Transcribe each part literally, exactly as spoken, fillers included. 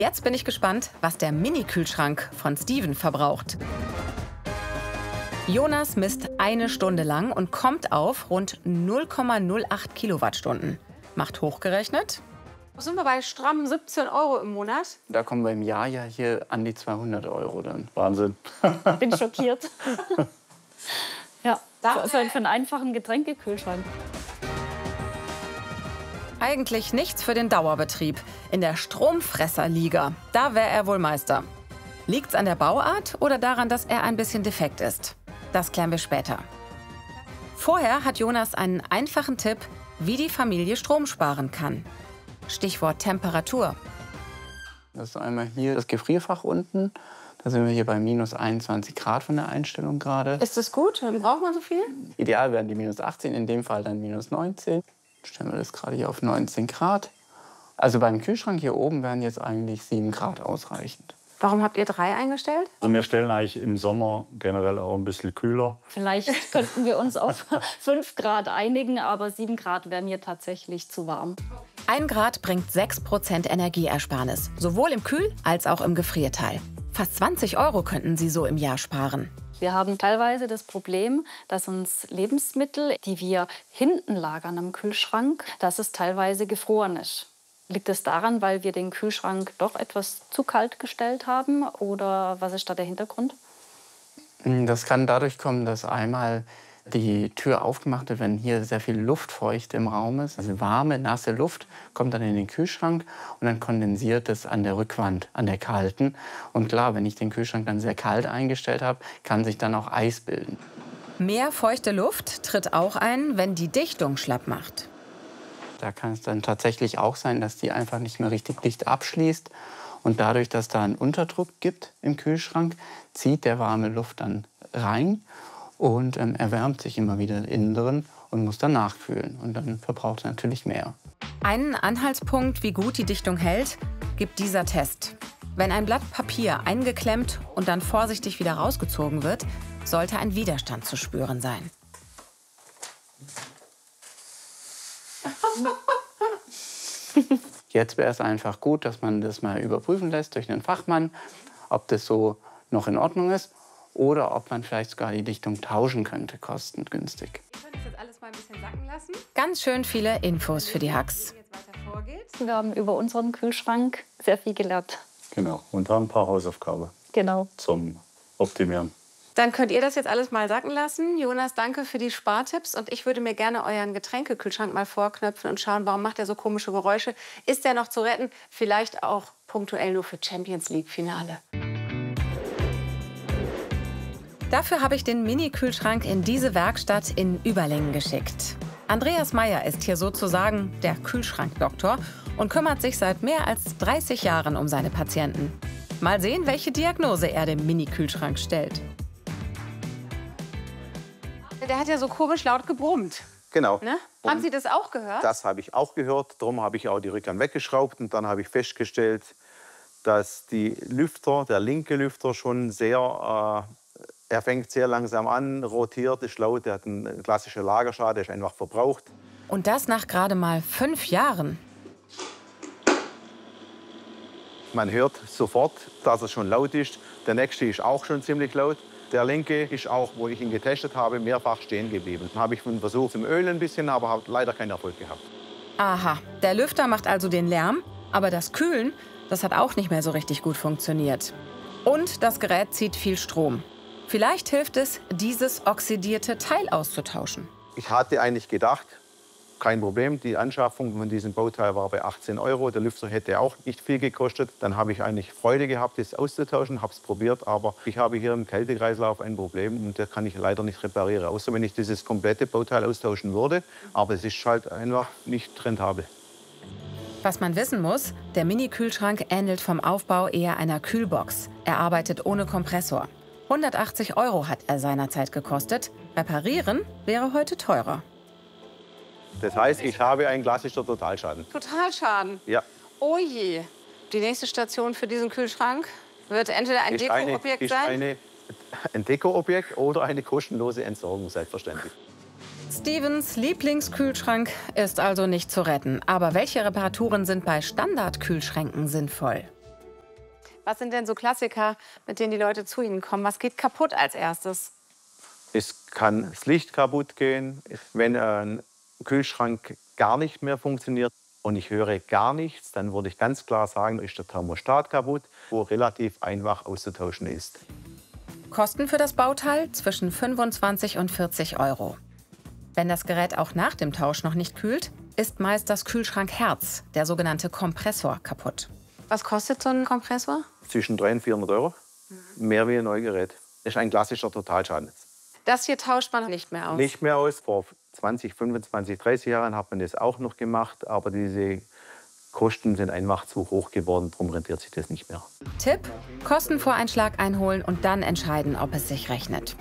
Jetzt bin ich gespannt, was der Mini-Kühlschrank von Steven verbraucht. Jonas misst eine Stunde lang und kommt auf rund null Komma null acht Kilowattstunden. Macht hochgerechnet. Sind wir bei strammen siebzehn Euro im Monat? Da kommen wir im Jahr ja hier an die zweihundert Euro dann. Wahnsinn. Bin schockiert. Ja, für, für einen einfachen Getränkekühlschrank. Eigentlich nichts für den Dauerbetrieb. In der Stromfresserliga, da wäre er wohl Meister. Liegt's an der Bauart oder daran, dass er ein bisschen defekt ist? Das klären wir später. Vorher hat Jonas einen einfachen Tipp, wie die Familie Strom sparen kann. Stichwort Temperatur. Das ist einmal hier das Gefrierfach unten. Da sind wir hier bei minus einundzwanzig Grad von der Einstellung gerade. Ist das gut? Braucht man so viel? Ideal wären die minus achtzehn, in dem Fall dann minus neunzehn. Stellen wir das gerade hier auf neunzehn Grad. Also beim Kühlschrank hier oben wären jetzt eigentlich sieben Grad ausreichend. Warum habt ihr drei eingestellt? Also wir stellen eigentlich im Sommer generell auch ein bisschen kühler. Vielleicht könnten wir uns auf fünf Grad einigen, aber sieben Grad wäre mir tatsächlich zu warm. Ein Grad bringt sechs Prozent Energieersparnis, sowohl im Kühl- als auch im Gefrierteil. Fast zwanzig Euro könnten Sie so im Jahr sparen. Wir haben teilweise das Problem, dass uns Lebensmittel, die wir hinten lagern am Kühlschrank, dass es teilweise gefroren ist. Liegt es daran, weil wir den Kühlschrank doch etwas zu kalt gestellt haben? Oder was ist da der Hintergrund? Das kann dadurch kommen, dass einmal die Tür aufgemacht wird, wenn hier sehr viel Luftfeuchte im Raum ist. Also warme, nasse Luft kommt dann in den Kühlschrank und dann kondensiert es an der Rückwand, an der kalten. Und klar, wenn ich den Kühlschrank dann sehr kalt eingestellt habe, kann sich dann auch Eis bilden. Mehr feuchte Luft tritt auch ein, wenn die Dichtung schlapp macht. Da kann es dann tatsächlich auch sein, dass die einfach nicht mehr richtig dicht abschließt. Und dadurch, dass da einen Unterdruck gibt im Kühlschrank, zieht der warme Luft dann rein und ähm, erwärmt sich immer wieder innen drin und muss dann nachkühlen. Und dann verbraucht er natürlich mehr. Einen Anhaltspunkt, wie gut die Dichtung hält, gibt dieser Test. Wenn ein Blatt Papier eingeklemmt und dann vorsichtig wieder rausgezogen wird, sollte ein Widerstand zu spüren sein. Jetzt wäre es einfach gut, dass man das mal überprüfen lässt durch einen Fachmann, ob das so noch in Ordnung ist oder ob man vielleicht sogar die Dichtung tauschen könnte, kostengünstig. Wir können das jetzt alles mal ein bisschen sacken lassen. Ganz schön viele Infos für die Hacks. Jetzt weiter vorgeht. Wir haben über unseren Kühlschrank sehr viel gelernt. Genau. Und haben ein paar Hausaufgaben Genau. zum Optimieren. Dann könnt ihr das jetzt alles mal sacken lassen. Jonas, danke für die Spartipps. Und ich würde mir gerne euren Getränkekühlschrank mal vorknöpfen und schauen, warum macht er so komische Geräusche. Ist der noch zu retten? Vielleicht auch punktuell nur für Champions League-Finale. Dafür habe ich den Mini-Kühlschrank in diese Werkstatt in Überlingen geschickt. Andreas Meyer ist hier sozusagen der Kühlschrankdoktor und kümmert sich seit mehr als dreißig Jahren um seine Patienten. Mal sehen, welche Diagnose er dem Mini-Kühlschrank stellt. Der hat ja so komisch laut gebrummt. Genau. Ne? Haben Sie das auch gehört? Das habe ich auch gehört. Darum habe ich auch die Rückern weggeschraubt. Und dann habe ich festgestellt, dass die Lüfter, der linke Lüfter schon sehr, äh, er fängt sehr langsam an, rotiert, ist laut. Der hat einen klassischen Lagerschaden, der ist einfach verbraucht. Und das nach gerade mal fünf Jahren. Man hört sofort, dass es schon laut ist. Der nächste ist auch schon ziemlich laut. Der linke ist auch, wo ich ihn getestet habe, mehrfach stehen geblieben. Dann habe ich versucht zum Ölen ein bisschen, aber habe leider keinen Erfolg gehabt. Aha, der Lüfter macht also den Lärm, aber das Kühlen, das hat auch nicht mehr so richtig gut funktioniert. Und das Gerät zieht viel Strom. Vielleicht hilft es, dieses oxidierte Teil auszutauschen. Ich hatte eigentlich gedacht, kein Problem, die Anschaffung von diesem Bauteil war bei achtzehn Euro. Der Lüfter hätte auch nicht viel gekostet. Dann habe ich eigentlich Freude gehabt, das auszutauschen, habe es probiert. Aber ich habe hier im Kältekreislauf ein Problem und das kann ich leider nicht reparieren. Außer wenn ich dieses komplette Bauteil austauschen würde. Aber es ist halt einfach nicht rentabel. Was man wissen muss, der Mini-Kühlschrank ähnelt vom Aufbau eher einer Kühlbox. Er arbeitet ohne Kompressor. hundertachtzig Euro hat er seinerzeit gekostet. Reparieren wäre heute teurer. Das heißt, ich habe einen klassischen Totalschaden. Totalschaden? Ja. Oh je. Die nächste Station für diesen Kühlschrank wird entweder ein Ist eine, Dekoobjekt ist sein. eine, ein Dekoobjekt oder eine kostenlose Entsorgung, selbstverständlich. Stevens Lieblingskühlschrank ist also nicht zu retten. Aber welche Reparaturen sind bei Standardkühlschränken sinnvoll? Was sind denn so Klassiker, mit denen die Leute zu Ihnen kommen? Was geht kaputt als erstes? Es kann das Licht kaputt gehen, wenn ein Kühlschrank gar nicht mehr funktioniert und ich höre gar nichts, dann würde ich ganz klar sagen, ist der Thermostat kaputt, wo relativ einfach auszutauschen ist. Kosten für das Bauteil zwischen fünfundzwanzig und vierzig Euro. Wenn das Gerät auch nach dem Tausch noch nicht kühlt, ist meist das Kühlschrankherz, der sogenannte Kompressor, kaputt. Was kostet so ein Kompressor? Zwischen dreihundert und vierhundert Euro, mehr wie ein Neugerät. Das ist ein klassischer Totalschaden. Das hier tauscht man nicht mehr aus? Nicht mehr aus. Vor zwanzig, fünfundzwanzig, dreißig Jahren hat man das auch noch gemacht, aber diese Kosten sind einfach zu hoch geworden, darum rentiert sich das nicht mehr. Tipp: Kostenvoreinschlag einholen und dann entscheiden, ob es sich rechnet.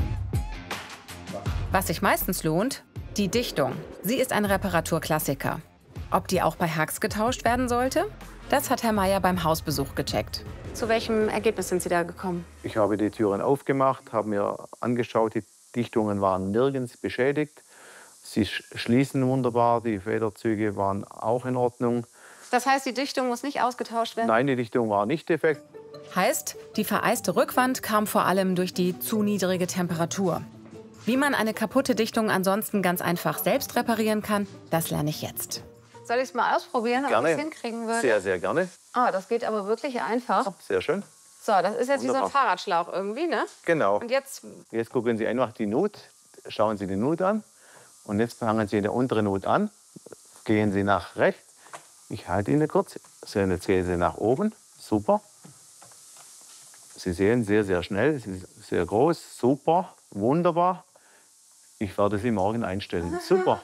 Was sich meistens lohnt: die Dichtung. Sie ist ein Reparaturklassiker. Ob die auch bei Hacks getauscht werden sollte? Das hat Herr Meier beim Hausbesuch gecheckt. Zu welchem Ergebnis sind Sie da gekommen? Ich habe die Türen aufgemacht, habe mir angeschaut, die Dichtungen waren nirgends beschädigt. Sie schließen wunderbar, die Federzüge waren auch in Ordnung. Das heißt, die Dichtung muss nicht ausgetauscht werden? Nein, die Dichtung war nicht defekt. Heißt, die vereiste Rückwand kam vor allem durch die zu niedrige Temperatur. Wie man eine kaputte Dichtung ansonsten ganz einfach selbst reparieren kann, das lerne ich jetzt. Soll ich es mal ausprobieren, ob ich Gerne. es hinkriegen würde? Sehr, sehr gerne. Ah, das geht aber wirklich einfach. Sehr schön. So, das ist jetzt wie so ein Wunderbar. Fahrradschlauch irgendwie, ne? Genau. Und jetzt, Jetzt gucken Sie einfach die Nut, schauen Sie die Nut an. Und jetzt fangen Sie der untere Nut an. Gehen Sie nach rechts. Ich halte Ihnen kurz. So, jetzt gehen Sie nach oben. Super. Sie sehen, sehr, sehr schnell. Sie ist sehr groß. Super. Wunderbar. Ich werde Sie morgen einstellen. Super.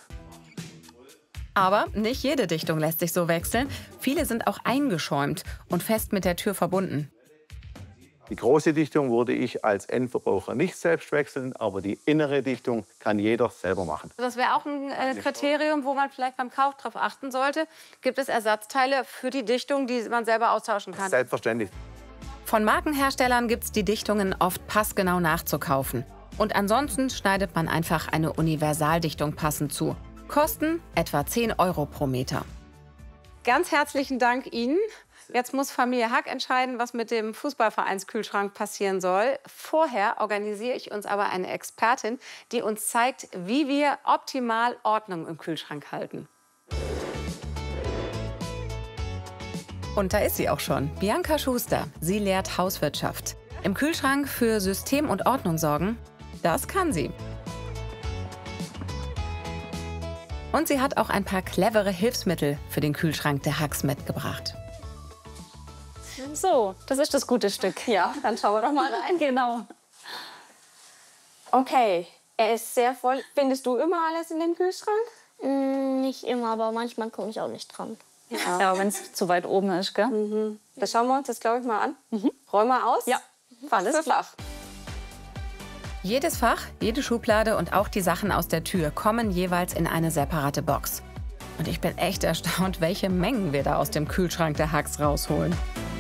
Aber nicht jede Dichtung lässt sich so wechseln. Viele sind auch eingeschäumt und fest mit der Tür verbunden. Die große Dichtung würde ich als Endverbraucher nicht selbst wechseln, aber die innere Dichtung kann jeder selber machen. das wäre auch ein äh, Kriterium, wo man vielleicht beim Kauf darauf achten sollte. Gibt es Ersatzteile für die Dichtung, die man selber austauschen kann? Selbstverständlich. Von Markenherstellern gibt es die Dichtungen oft passgenau nachzukaufen. Und ansonsten schneidet man einfach eine Universaldichtung passend zu. Kosten etwa zehn Euro pro Meter. Ganz herzlichen Dank Ihnen. Jetzt muss Familie Hack entscheiden, was mit dem Fußballvereinskühlschrank passieren soll. Vorher organisiere ich uns aber eine Expertin, die uns zeigt, wie wir optimal Ordnung im Kühlschrank halten. Und da ist sie auch schon, Bianca Schuster. Sie lehrt Hauswirtschaft. Im Kühlschrank für System und Ordnung sorgen, das kann sie. Und sie hat auch ein paar clevere Hilfsmittel für den Kühlschrank der Hacks mitgebracht. So, das ist das gute Stück. Ja, dann schauen wir doch mal rein. Genau. Okay, er ist sehr voll. Findest du immer alles in den Kühlschrank? Mm, Nicht immer, aber manchmal komme ich auch nicht dran. Ja. Ja, wenn es zu weit oben ist, gell? Mhm. Das schauen wir uns das, glaube ich, mal an. Mhm. Räum mal aus. Ja, Fach alles für Fach. Jedes Fach, jede Schublade und auch die Sachen aus der Tür kommen jeweils in eine separate Box. Und ich bin echt erstaunt, welche Mengen wir da aus dem Kühlschrank der Hacks rausholen.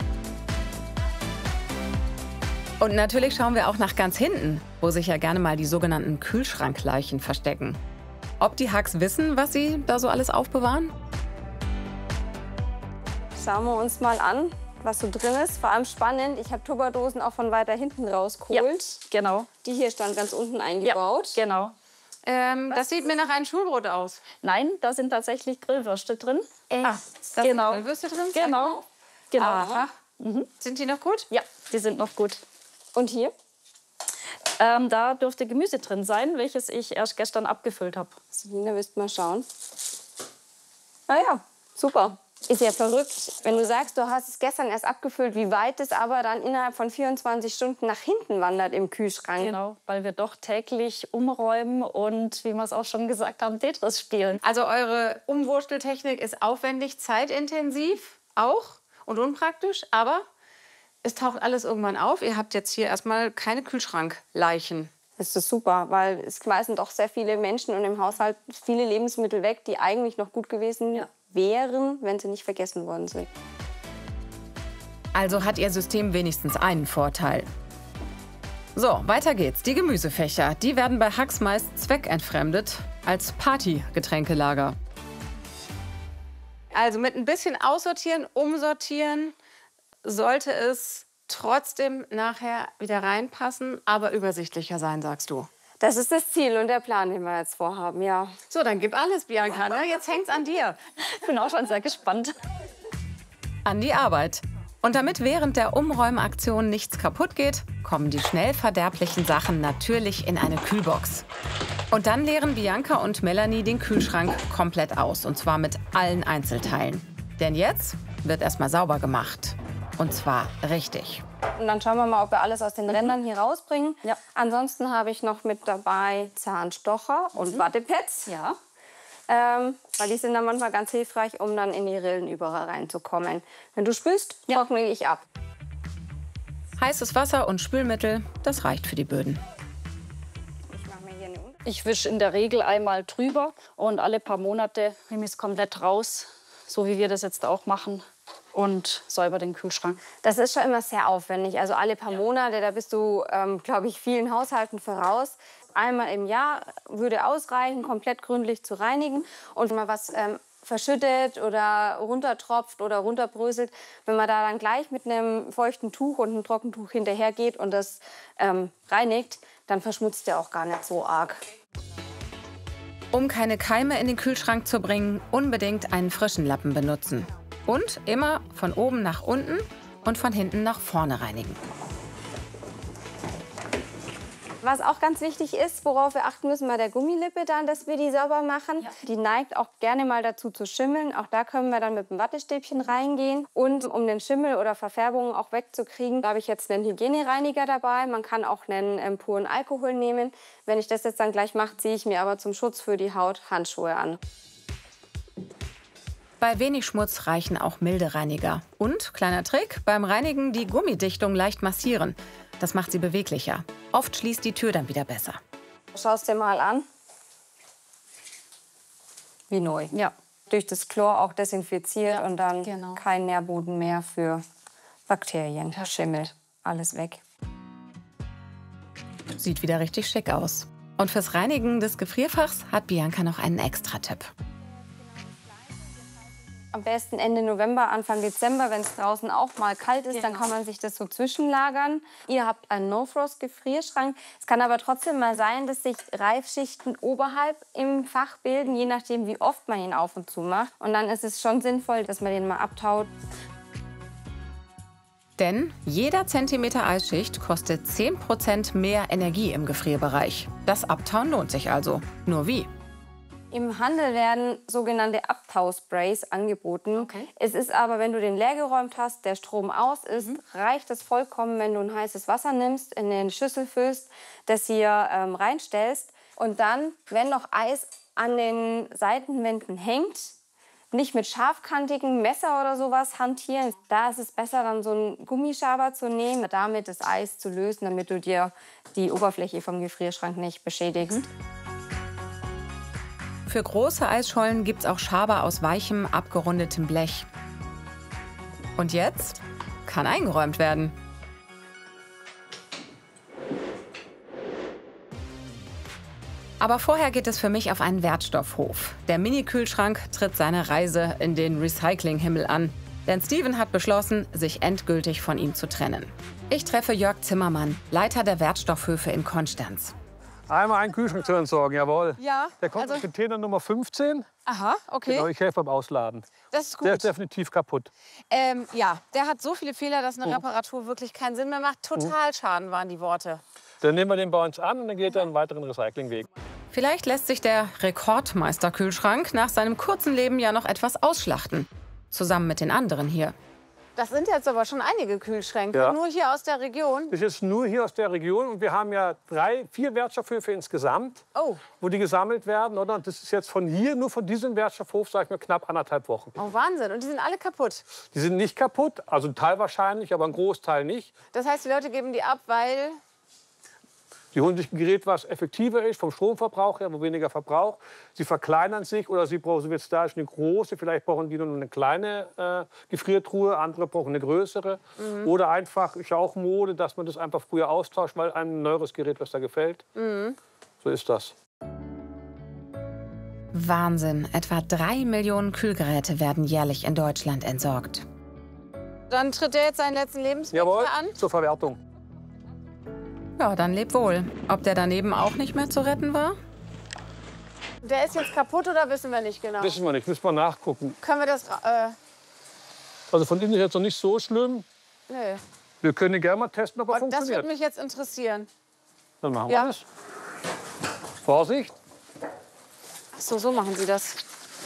Und natürlich schauen wir auch nach ganz hinten, wo sich ja gerne mal die sogenannten Kühlschrankleichen verstecken. Ob die Hacks wissen, was sie da so alles aufbewahren? Schauen wir uns mal an, was so drin ist. Vor allem spannend, ich habe Tupperdosen auch von weiter hinten rausgeholt. Genau. Die hier stand ganz unten eingebaut. Ja, genau. Ähm, das sieht mir nach einem Schulbrot aus. Nein, da sind tatsächlich Grillwürste drin. Ah, da Genau. sind Würste drin? Genau. Genau. Aha. Sind die noch gut? Ja, die sind noch gut. Und hier? Ähm, da dürfte Gemüse drin sein, welches ich erst gestern abgefüllt habe. Selina, willst du mal schauen? Ah ja, super. Ist ja verrückt, wenn du sagst, du hast es gestern erst abgefüllt, wie weit es aber dann innerhalb von vierundzwanzig Stunden nach hinten wandert im Kühlschrank. Genau, weil wir doch täglich umräumen und, wie wir es auch schon gesagt haben, Tetris spielen. Also eure Umwursteltechnik ist aufwendig, zeitintensiv auch und unpraktisch, aber es taucht alles irgendwann auf. Ihr habt jetzt hier erstmal keine Kühlschrankleichen. Das ist super, weil es schmeißen doch sehr viele Menschen und im Haushalt viele Lebensmittel weg, die eigentlich noch gut gewesen wären, wenn sie nicht vergessen worden sind. Also hat ihr System wenigstens einen Vorteil. So, weiter geht's. Die Gemüsefächer, die werden bei Hacks meist zweckentfremdet als Partygetränkelager. Also mit ein bisschen aussortieren, umsortieren sollte es trotzdem nachher wieder reinpassen, aber übersichtlicher sein, sagst du. Das ist das Ziel und der Plan, den wir jetzt vorhaben, ja. So, dann gib alles, Bianca. Ne? Jetzt hängt's an dir. Ich bin auch schon sehr gespannt. An die Arbeit. Und damit während der Umräumaktion nichts kaputt geht, kommen die schnell verderblichen Sachen natürlich in eine Kühlbox. Und dann leeren Bianca und Melanie den Kühlschrank komplett aus. Und zwar mit allen Einzelteilen. Denn jetzt wird erstmal sauber gemacht. Und zwar richtig. Und dann schauen wir mal, ob wir alles aus den Rändern hier rausbringen. Ja. Ansonsten habe ich noch mit dabei Zahnstocher und Mhm. Wattepads. Ja. Ähm, weil die sind dann manchmal ganz hilfreich, um dann in die Rillen überall reinzukommen. Wenn du spülst, Ja. trockne ich ab. Heißes Wasser und Spülmittel, das reicht für die Böden. Ich mache mir hier eine Un- Ich wische in der Regel einmal drüber und alle paar Monate nehme ich es komplett raus, so wie wir das jetzt auch machen, und säuber den Kühlschrank. Das ist schon immer sehr aufwendig. Also alle paar Monate, da bist du, ähm, glaube ich, vielen Haushalten voraus. Einmal im Jahr würde ausreichen, komplett gründlich zu reinigen. Und wenn man was ähm, verschüttet oder runtertropft oder runterbröselt, wenn man da dann gleich mit einem feuchten Tuch und einem Trockentuch hinterher geht und das ähm, reinigt, dann verschmutzt der auch gar nicht so arg. Um keine Keime in den Kühlschrank zu bringen, unbedingt einen frischen Lappen benutzen. Und immer von oben nach unten und von hinten nach vorne reinigen. Was auch ganz wichtig ist, worauf wir achten müssen bei der Gummilippe dann, dass wir die sauber machen. Ja. Die neigt auch gerne mal dazu zu schimmeln. Auch da können wir dann mit dem Wattestäbchen reingehen. Und um den Schimmel oder Verfärbungen auch wegzukriegen, da habe ich jetzt einen Hygienereiniger dabei. Man kann auch einen ähm, puren Alkohol nehmen. Wenn ich das jetzt dann gleich mache, ziehe ich mir aber zum Schutz für die Haut Handschuhe an. Bei wenig Schmutz reichen auch milde Reiniger. Und, kleiner Trick, beim Reinigen die Gummidichtung leicht massieren. Das macht sie beweglicher. Oft schließt die Tür dann wieder besser. Schau es dir mal an. Wie neu. Ja. Durch das Chlor auch desinfiziert Ja, und dann genau. kein Nährboden mehr für Bakterien, Perfekt. Schimmel. Alles weg. Sieht wieder richtig schick aus. Und fürs Reinigen des Gefrierfachs hat Bianca noch einen Extra-Tipp. Am besten Ende November, Anfang Dezember, wenn es draußen auch mal kalt ist, dann Genau. kann man sich das so zwischenlagern. Ihr habt einen No-Frost-Gefrierschrank. Es kann aber trotzdem mal sein, dass sich Reifschichten oberhalb im Fach bilden, je nachdem, wie oft man ihn auf und zu macht. Und dann ist es schon sinnvoll, dass man den mal abtaut. Denn jeder Zentimeter Eisschicht kostet zehn Prozent mehr Energie im Gefrierbereich. Das Abtauen lohnt sich also. Nur wie? Im Handel werden sogenannte Abtausprays angeboten. Okay. Es ist aber, wenn du den leergeräumt hast, der Strom aus ist, Mhm. reicht es vollkommen, wenn du ein heißes Wasser nimmst, in eine Schüssel füllst, das hier ähm, reinstellst und dann, wenn noch Eis an den Seitenwänden hängt, nicht mit scharfkantigem Messer oder sowas hantieren. Da ist es besser, dann so einen Gummischaber zu nehmen, damit das Eis zu lösen, damit du dir die Oberfläche vom Gefrierschrank nicht beschädigst. Mhm. Für große Eisschollen gibt's auch Schaber aus weichem, abgerundetem Blech. Und jetzt kann eingeräumt werden. Aber vorher geht es für mich auf einen Wertstoffhof. Der Mini-Kühlschrank tritt seine Reise in den Recyclinghimmel an. Denn Steven hat beschlossen, sich endgültig von ihm zu trennen. Ich treffe Jörg Zimmermann, Leiter der Wertstoffhöfe in Konstanz. Einmal einen Kühlschrank zu entsorgen, jawohl. Ja, Der kommt also- in Container Nummer fünfzehn. Aha, okay. Genau, ich helfe beim Ausladen. Das ist Der gut. ist definitiv kaputt. Ähm, ja, der hat so viele Fehler, dass eine Oh. Reparatur wirklich keinen Sinn mehr macht. Total Schaden waren die Worte. Dann nehmen wir den bei uns an und dann geht er einen weiteren Recyclingweg. Vielleicht lässt sich der Rekordmeister-Kühlschrank nach seinem kurzen Leben ja noch etwas ausschlachten. Zusammen mit den anderen hier. Das sind jetzt aber schon einige Kühlschränke, Ja. nur hier aus der Region. Das ist nur hier aus der Region und wir haben ja drei, vier Wertstoffhöfe insgesamt, Oh, wo die gesammelt werden. Oder? Und das ist jetzt von hier, nur von diesem Wertstoffhof, sag ich mal, knapp anderthalb Wochen. oh Wahnsinn. Und die sind alle kaputt. Die sind nicht kaputt, also ein Teil wahrscheinlich, aber ein Großteil nicht. Das heißt, die Leute geben die ab, weil... Die holen sich ein Gerät, was effektiver ist, vom Stromverbrauch her, wo weniger Verbrauch. Sie verkleinern sich oder sie brauchen jetzt da eine große, vielleicht brauchen die nur eine kleine äh, Gefriertruhe, andere brauchen eine größere. Mhm. Oder einfach, ist ja auch Mode, dass man das einfach früher austauscht, weil einem ein neueres Gerät besser gefällt. Mhm. So ist das. Wahnsinn, etwa drei Millionen Kühlgeräte werden jährlich in Deutschland entsorgt. Dann tritt er jetzt seinen letzten Lebensweg Jawohl, an. zur Verwertung. Ja, dann leb wohl. Ob der daneben auch nicht mehr zu retten war? Der ist jetzt kaputt oder wissen wir nicht genau? Wissen wir nicht, müssen wir nachgucken. Können wir das... Äh, Also von innen ist jetzt noch nicht so schlimm. nö. Wir können gerne mal testen, ob er Und das funktioniert. würde mich jetzt interessieren. Dann machen Ja. wir das. Vorsicht. Ach so, so machen Sie das.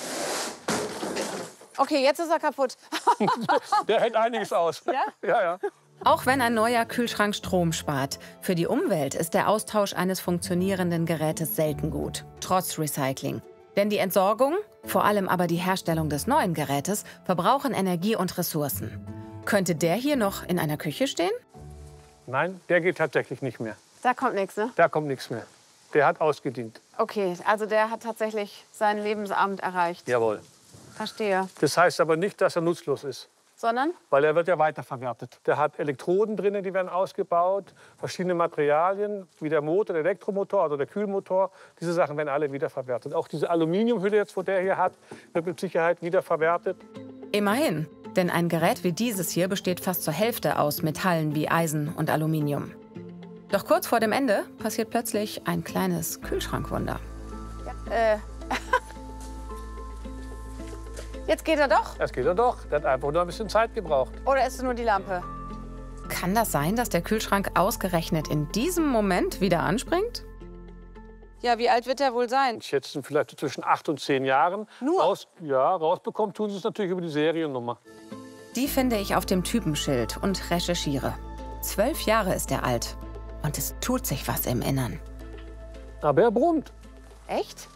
Okay, jetzt ist er kaputt. Der hält einiges aus. Ja? Ja, ja. Auch wenn ein neuer Kühlschrank Strom spart, für die Umwelt ist der Austausch eines funktionierenden Gerätes selten gut, trotz Recycling. Denn die Entsorgung, vor allem aber die Herstellung des neuen Gerätes, verbrauchen Energie und Ressourcen. Könnte der hier noch in einer Küche stehen? Nein, der geht tatsächlich nicht mehr. Da kommt nichts, ne? Da kommt nichts mehr. Der hat ausgedient. Okay, also der hat tatsächlich sein Lebensabend erreicht. Jawohl. Verstehe. Das heißt aber nicht, dass er nutzlos ist. Sondern? Weil er wird ja weiterverwertet. Der hat Elektroden drin, die werden ausgebaut, verschiedene Materialien, wie der Motor, der Elektromotor oder der Kühlmotor. Diese Sachen werden alle wiederverwertet. Auch diese Aluminiumhülle, jetzt, wo der hier hat, wird mit Sicherheit wiederverwertet. Immerhin, denn ein Gerät wie dieses hier besteht fast zur Hälfte aus Metallen wie Eisen und Aluminium. Doch kurz vor dem Ende passiert plötzlich ein kleines Kühlschrankwunder. Äh. Jetzt geht er doch? Das geht er doch. Der hat einfach nur ein bisschen Zeit gebraucht. Oder ist es nur die Lampe? Kann das sein, dass der Kühlschrank ausgerechnet in diesem Moment wieder anspringt? Ja, wie alt wird er wohl sein? Ich schätze vielleicht zwischen acht und zehn Jahren. Nur? Raus, ja, rausbekommen tun sie es natürlich über die Seriennummer. Die finde ich auf dem Typenschild und recherchiere. Zwölf Jahre ist er alt. Und es tut sich was im Innern. Aber er brummt. Echt?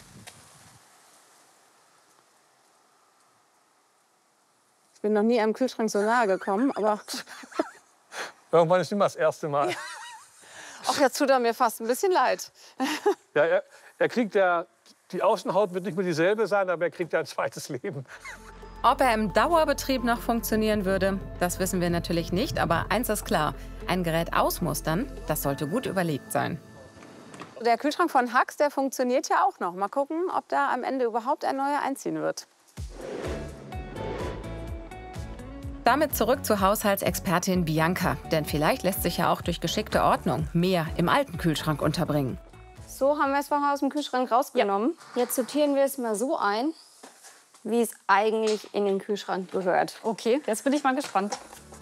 Ich bin noch nie einem Kühlschrank so nahe gekommen, aber... Irgendwann ist immer das erste Mal. Ja. Ach, jetzt tut er mir fast ein bisschen leid. Ja, er, er kriegt ja, die Außenhaut wird nicht mehr dieselbe sein, aber er kriegt ja ein zweites Leben. Ob er im Dauerbetrieb noch funktionieren würde, das wissen wir natürlich nicht. Aber eins ist klar, ein Gerät ausmustern, das sollte gut überlegt sein. Der Kühlschrank von Hax, der funktioniert ja auch noch. Mal gucken, ob da am Ende überhaupt ein neuer einziehen wird. Damit zurück zur Haushaltsexpertin Bianca. Denn vielleicht lässt sich ja auch durch geschickte Ordnung mehr im alten Kühlschrank unterbringen. So haben wir es vorher aus dem Kühlschrank rausgenommen. Ja. Jetzt sortieren wir es mal so ein, wie es eigentlich in den Kühlschrank gehört. Okay, jetzt bin ich mal gespannt.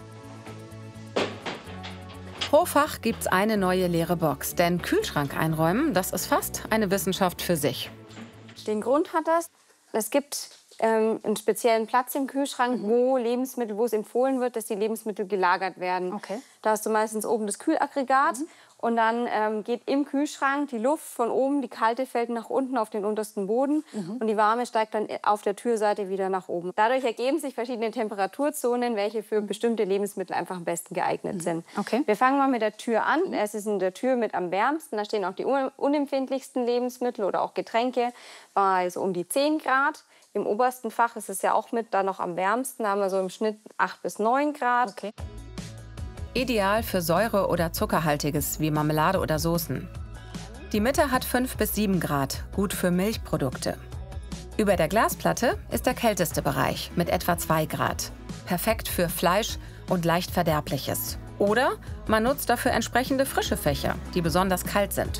Pro Fach gibt's eine neue leere Box. Denn Kühlschrank einräumen, das ist fast eine Wissenschaft für sich. Den Grund hat das, es gibt ähm, einen speziellen Platz im Kühlschrank, mhm. wo Lebensmittel, wo es empfohlen wird, dass die Lebensmittel gelagert werden. Okay. Da hast du meistens oben das Kühlaggregat. Mhm. Und dann ähm, geht im Kühlschrank die Luft von oben, die kalte fällt nach unten auf den untersten Boden mhm. und die warme steigt dann auf der Türseite wieder nach oben. Dadurch ergeben sich verschiedene Temperaturzonen, welche für bestimmte Lebensmittel einfach am besten geeignet mhm. sind. Okay. Wir fangen mal mit der Tür an. Es ist in der Tür mit am wärmsten. Da stehen auch die unempfindlichsten Lebensmittel oder auch Getränke bei so um die zehn Grad. Im obersten Fach ist es ja auch mit da noch am wärmsten. Da haben wir so im Schnitt acht bis neun Grad. Okay. Ideal für Säure- oder Zuckerhaltiges wie Marmelade oder Soßen. Die Mitte hat fünf bis sieben Grad, gut für Milchprodukte. Über der Glasplatte ist der kälteste Bereich mit etwa zwei Grad. Perfekt für Fleisch und leicht Verderbliches. Oder man nutzt dafür entsprechende frische Fächer, die besonders kalt sind.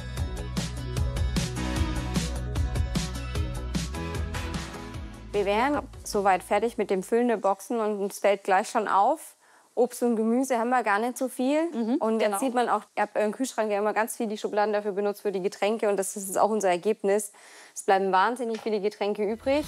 Wir wären soweit fertig mit dem Füllen der Boxen und uns fällt gleich schon auf, Obst und Gemüse haben wir gar nicht so viel. Mhm, und jetzt genau. sieht man auch, ihr habt euren Kühlschrank ja immer ganz viel die Schubladen dafür benutzt für die Getränke. Und das ist auch unser Ergebnis. Es bleiben wahnsinnig viele Getränke übrig.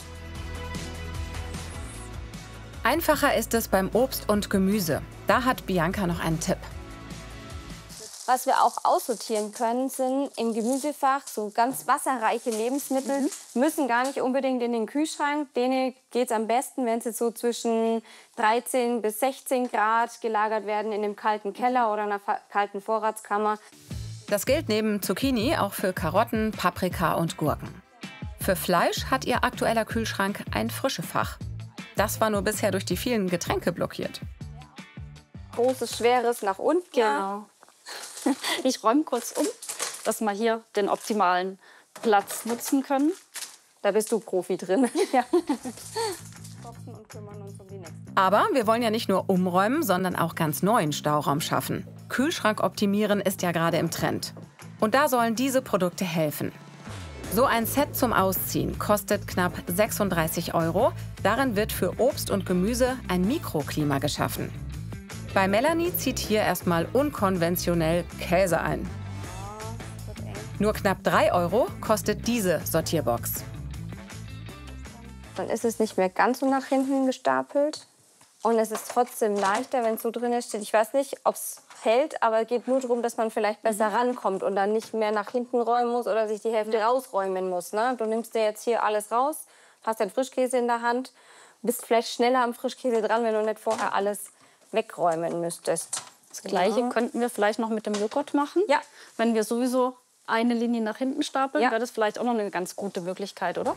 Einfacher ist es beim Obst und Gemüse. Da hat Bianca noch einen Tipp. Was wir auch aussortieren können, sind im Gemüsefach so ganz wasserreiche Lebensmittel. Mhm. Müssen gar nicht unbedingt in den Kühlschrank. Denen geht es am besten, wenn sie so zwischen dreizehn bis sechzehn Grad gelagert werden in einem kalten Keller oder einer kalten Vorratskammer. Das gilt neben Zucchini auch für Karotten, Paprika und Gurken. Für Fleisch hat ihr aktueller Kühlschrank ein Frischefach. Das war nur bisher durch die vielen Getränke blockiert. Großes, schweres nach unten. Genau. Ich räume kurz um, dass wir hier den optimalen Platz nutzen können. Da bist du Profi drin. Ja. Kochen und kümmern uns um die nächsten. Aber wir wollen ja nicht nur umräumen, sondern auch ganz neuen Stauraum schaffen. Kühlschrank optimieren ist ja gerade im Trend. Und da sollen diese Produkte helfen. So ein Set zum Ausziehen kostet knapp sechsunddreißig Euro. Darin wird für Obst und Gemüse ein Mikroklima geschaffen. Bei Melanie zieht hier erstmal unkonventionell Käse ein. Nur knapp drei Euro kostet diese Sortierbox. Dann ist es nicht mehr ganz so nach hinten gestapelt. Und es ist trotzdem leichter, wenn es so drin steht. Ich weiß nicht, ob es hält, aber es geht nur darum, dass man vielleicht besser rankommt und dann nicht mehr nach hinten räumen muss oder sich die Hälfte rausräumen muss. Ne? Du nimmst dir jetzt hier alles raus, hast den Frischkäse in der Hand, bist vielleicht schneller am Frischkäse dran, wenn du nicht vorher alles wegräumen müsstest. Das Gleiche Ja. könnten wir vielleicht noch mit dem Joghurt machen. Ja. Wenn wir sowieso eine Linie nach hinten stapeln, Ja. wäre das vielleicht auch noch eine ganz gute Möglichkeit, oder?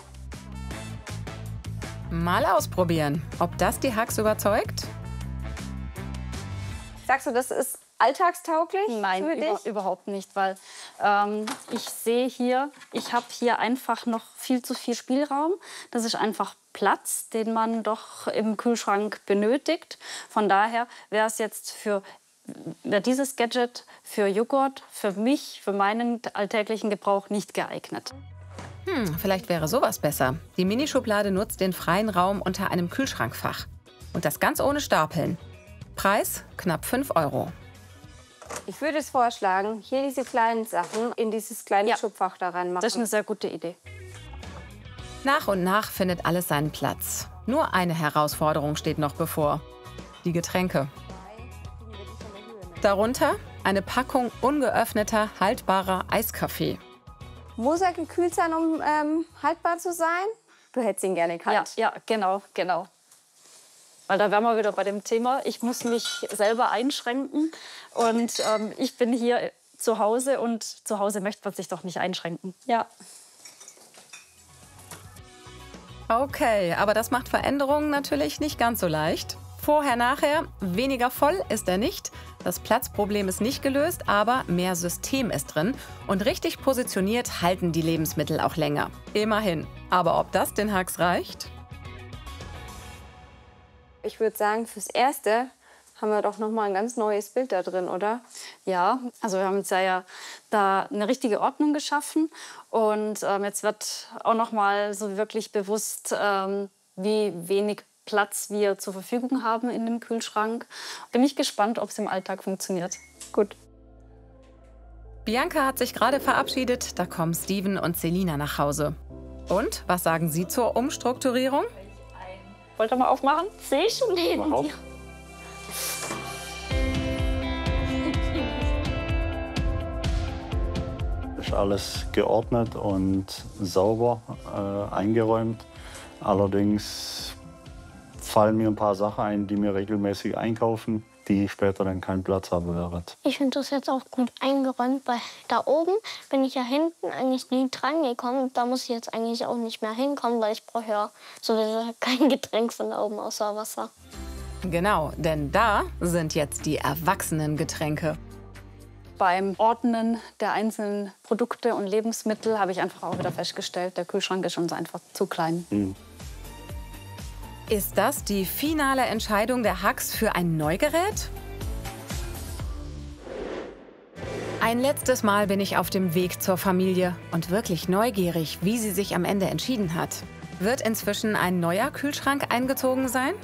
Mal ausprobieren, ob das die Hacks überzeugt? Sagst du, das ist alltagstauglich Nein, für über, dich? überhaupt nicht, weil ähm, ich sehe hier, ich habe hier einfach noch viel zu viel Spielraum. Das ist einfach Platz, den man doch im Kühlschrank benötigt. Von daher wäre es jetzt für wär dieses Gadget für Joghurt, für mich, für meinen alltäglichen Gebrauch nicht geeignet. Hm, vielleicht wäre sowas besser. Die Minischublade nutzt den freien Raum unter einem Kühlschrankfach. Und das ganz ohne Stapeln. Preis knapp fünf Euro. Ich würde es vorschlagen, hier diese kleinen Sachen in dieses kleine Ja. Schubfach da reinmachen. Das ist eine sehr gute Idee. Nach und nach findet alles seinen Platz. Nur eine Herausforderung steht noch bevor. Die Getränke. Darunter eine Packung ungeöffneter, haltbarer Eiskaffee. Muss er gekühlt sein, um ähm, haltbar zu sein? Du hättest ihn gerne kalt. Ja, ja, genau, genau. Weil da wären wir wieder bei dem Thema, ich muss mich selber einschränken und ähm, ich bin hier zu Hause und zu Hause möchte man sich doch nicht einschränken. Ja. Okay, aber das macht Veränderungen natürlich nicht ganz so leicht. Vorher, nachher, weniger voll ist er nicht. Das Platzproblem ist nicht gelöst, aber mehr System ist drin. Und richtig positioniert halten die Lebensmittel auch länger. Immerhin. Aber ob das den Hacks reicht? Ich würde sagen, fürs Erste haben wir doch noch mal ein ganz neues Bild da drin, oder? Ja, also wir haben jetzt ja, ja da eine richtige Ordnung geschaffen und ähm, jetzt wird auch noch mal so wirklich bewusst, ähm, wie wenig Platz wir zur Verfügung haben in dem Kühlschrank. Bin ich gespannt, ob es im Alltag funktioniert. Gut. Bianca hat sich gerade verabschiedet, da kommen Steven und Selina nach Hause. Und, was sagen Sie zur Umstrukturierung? Wollt ihr mal aufmachen? Sehe ich schon neben Mach auf. dir. Ist alles geordnet und sauber äh, eingeräumt. Allerdings fallen mir ein paar Sachen ein, die mir regelmäßig einkaufen, die später dann keinen Platz haben werden. Ich finde das jetzt auch gut eingeräumt, weil da oben bin ich ja hinten eigentlich nie dran gekommen. Da muss ich jetzt eigentlich auch nicht mehr hinkommen, weil ich brauche ja sowieso kein Getränk von da oben außer Wasser. Genau, denn da sind jetzt die Erwachsenengetränke. Beim Ordnen der einzelnen Produkte und Lebensmittel habe ich einfach auch wieder festgestellt, der Kühlschrank ist uns einfach zu klein. Mhm. Ist das die finale Entscheidung der Hacks für ein Neugerät? Ein letztes Mal bin ich auf dem Weg zur Familie und wirklich neugierig, wie sie sich am Ende entschieden hat. Wird inzwischen ein neuer Kühlschrank eingezogen sein?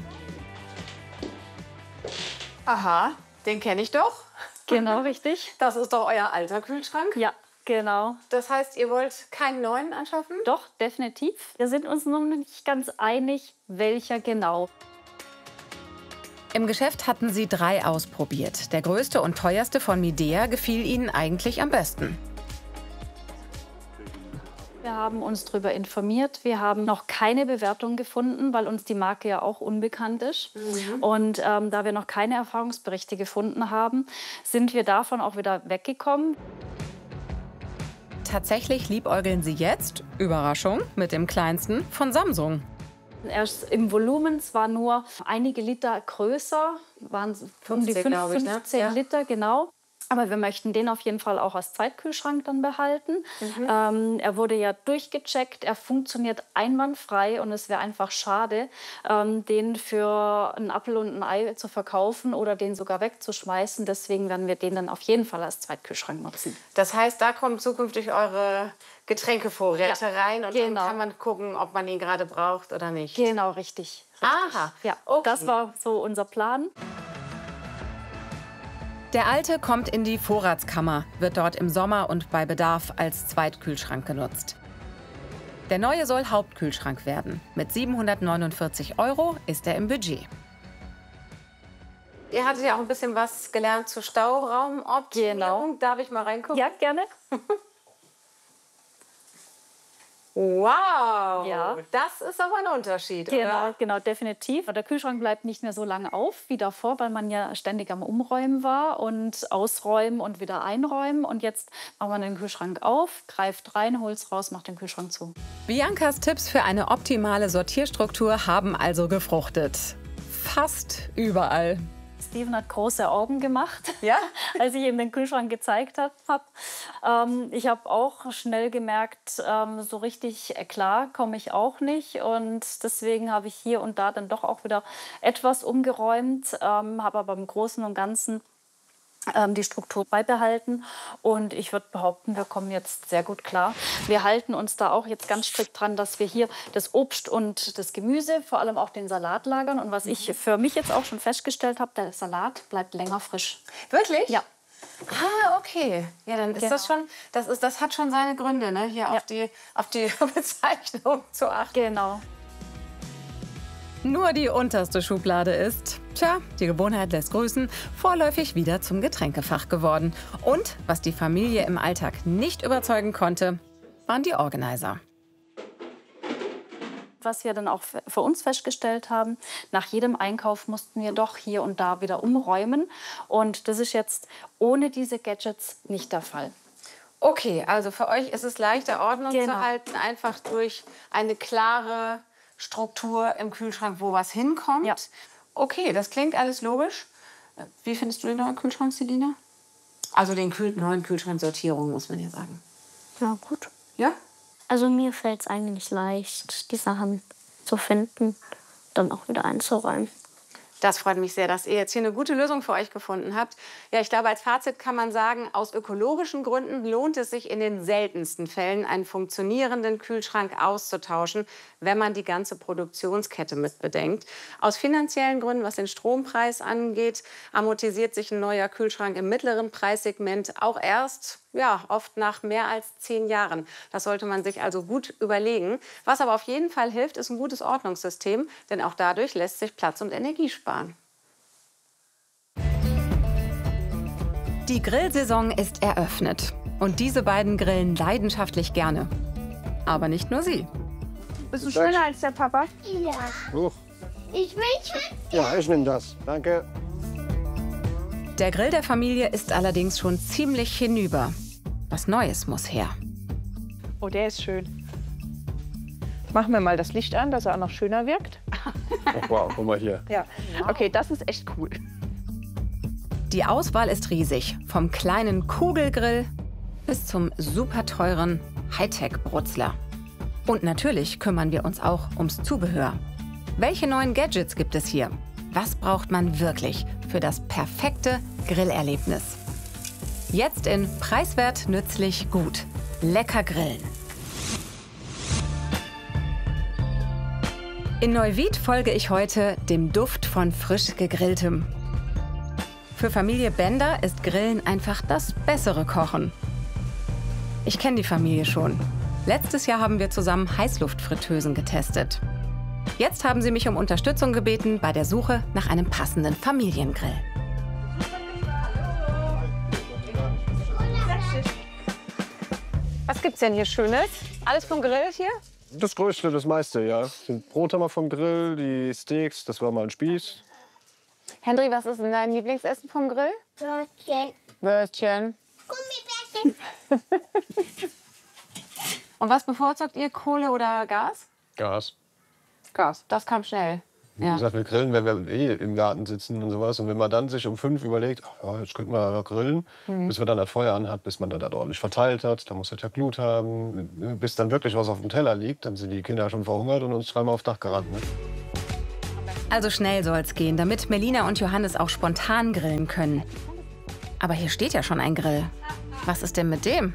Aha, den kenne ich doch. Genau, richtig? Das ist doch euer alter Kühlschrank. Ja, genau. Das heißt, ihr wollt keinen neuen anschaffen? Doch, definitiv. Wir sind uns noch nicht ganz einig, welcher genau. Im Geschäft hatten sie drei ausprobiert. Der größte und teuerste von Midea gefiel ihnen eigentlich am besten. Wir haben uns darüber informiert. Wir haben noch keine Bewertung gefunden, weil uns die Marke ja auch unbekannt ist. Mhm. Und ähm, da wir noch keine Erfahrungsberichte gefunden haben, sind wir davon auch wieder weggekommen. Tatsächlich liebäugeln sie jetzt, Überraschung, mit dem kleinsten von Samsung. Er ist im Volumen zwar nur einige Liter größer, waren es um die fünfzehn, glaube ich, ne? fünfzehn Ja. Liter, genau. Aber wir möchten den auf jeden Fall auch als Zweitkühlschrank dann behalten. Mhm. Ähm, er wurde ja durchgecheckt, er funktioniert einwandfrei und es wäre einfach schade, ähm, den für einen Apfel und ein Ei zu verkaufen oder den sogar wegzuschmeißen. Deswegen werden wir den dann auf jeden Fall als Zweitkühlschrank nutzen. Das heißt, da kommen zukünftig eure Getränkevorräte Ja, rein und genau. dann kann man gucken, ob man ihn gerade braucht oder nicht. Genau, richtig. richtig. Aha, Ja, okay. Das war so unser Plan. Der alte kommt in die Vorratskammer, wird dort im Sommer und bei Bedarf als Zweitkühlschrank genutzt. Der neue soll Hauptkühlschrank werden. Mit siebenhundertneunundvierzig Euro ist er im Budget. Ihr hattet ja auch ein bisschen was gelernt zur Stauraumoptimierung. Genau. Darf ich mal reingucken? Ja, gerne. Wow, Ja. Das ist aber ein Unterschied, Genau, oder? genau, definitiv. Der Kühlschrank bleibt nicht mehr so lange auf wie davor, weil man ja ständig am Umräumen war und ausräumen und wieder einräumen. Und jetzt macht man den Kühlschrank auf, greift rein, holt es raus, macht den Kühlschrank zu. Biancas Tipps für eine optimale Sortierstruktur haben also gefruchtet. Fast überall. Steven hat große Augen gemacht, Ja? als ich ihm den Kühlschrank gezeigt habe. Ähm, ich habe auch schnell gemerkt, ähm, so richtig klar komme ich auch nicht. Und deswegen habe ich hier und da dann doch auch wieder etwas umgeräumt, ähm, habe aber im Großen und Ganzen ähm, die Struktur beibehalten. Und ich würde behaupten, wir kommen jetzt sehr gut klar. Wir halten uns da auch jetzt ganz strikt dran, dass wir hier das Obst und das Gemüse, vor allem auch den Salat lagern. Und was ich für mich jetzt auch schon festgestellt habe, der Salat bleibt länger frisch. Wirklich? Ja. Ah, okay. Ja, dann ist Genau. das schon, das ist, das hat schon seine Gründe, ne? Hier Ja. auf die, auf die Bezeichnung zu achten. Genau. Nur die unterste Schublade ist, tja, die Gewohnheit lässt grüßen, vorläufig wieder zum Getränkefach geworden. Und was die Familie im Alltag nicht überzeugen konnte, waren die Organizer. Was wir dann auch für uns festgestellt haben, nach jedem Einkauf mussten wir doch hier und da wieder umräumen. Und das ist jetzt ohne diese Gadgets nicht der Fall. Okay, also für euch ist es leichter, Ordnung Genau. zu halten, einfach durch eine klare Struktur im Kühlschrank, wo was hinkommt. Ja. Okay, das klingt alles logisch. Wie findest du den neuen Kühlschrank, Selina? Also den Kühl neuen Kühlschranksortierung, muss man ja sagen. Ja, gut. Ja? Also mir fällt es eigentlich leicht, die Sachen zu finden, dann auch wieder einzuräumen. Das freut mich sehr, dass ihr jetzt hier eine gute Lösung für euch gefunden habt. Ja, ich glaube, als Fazit kann man sagen, aus ökologischen Gründen lohnt es sich in den seltensten Fällen, einen funktionierenden Kühlschrank auszutauschen, wenn man die ganze Produktionskette mit bedenkt. Aus finanziellen Gründen, was den Strompreis angeht, amortisiert sich ein neuer Kühlschrank im mittleren Preissegment auch erst, ja, oft nach mehr als zehn Jahren. Das sollte man sich also gut überlegen. Was aber auf jeden Fall hilft, ist ein gutes Ordnungssystem, denn auch dadurch lässt sich Platz und Energie sparen. Die Grillsaison ist eröffnet. Und diese beiden grillen leidenschaftlich gerne. Aber nicht nur sie. Bist du schneller als der Papa? Ja. Huch. Ich will schon. Ja, ich nehme das. Danke. Der Grill der Familie ist allerdings schon ziemlich hinüber. Was Neues muss her. Oh, der ist schön. Machen wir mal das Licht an, dass er auch noch schöner wirkt. Oh, wow, guck mal hier. Ja. Okay, das ist echt cool. Die Auswahl ist riesig. Vom kleinen Kugelgrill bis zum super teuren Hightech-Brutzler. Und natürlich kümmern wir uns auch ums Zubehör. Welche neuen Gadgets gibt es hier? Was braucht man wirklich für das perfekte Grillerlebnis? Jetzt in Preiswert, nützlich, gut. Lecker grillen. In Neuwied folge ich heute dem Duft von frisch gegrilltem. Für Familie Bender ist Grillen einfach das bessere Kochen. Ich kenne die Familie schon. Letztes Jahr haben wir zusammen Heißluftfritteusen getestet. Jetzt haben sie mich um Unterstützung gebeten bei der Suche nach einem passenden Familiengrill. Was gibt's denn hier Schönes? Alles vom Grill hier? Das Größte, das meiste, ja. Die Brote mal vom Grill, die Steaks, das war mal ein Spieß. Henry, was ist denn dein Lieblingsessen vom Grill? Würstchen. Würstchen. Gummibärchen. Und was bevorzugt ihr, Kohle oder Gas? Gas. Gas. Das kam schnell. Wie gesagt, wir grillen, wenn wir eh im Garten sitzen und sowas. Und wenn man dann sich um fünf überlegt, ach, ja, jetzt könnten wir grillen, mhm. bis man dann das Feuer anhat, bis man dann das ordentlich verteilt hat, dann muss das ja Glut haben, bis dann wirklich was auf dem Teller liegt, dann sind die Kinder schon verhungert und uns dreimal aufs Dach gerannt. Ne? Also schnell soll's gehen, damit Melina und Johannes auch spontan grillen können. Aber hier steht ja schon ein Grill. Was ist denn mit dem?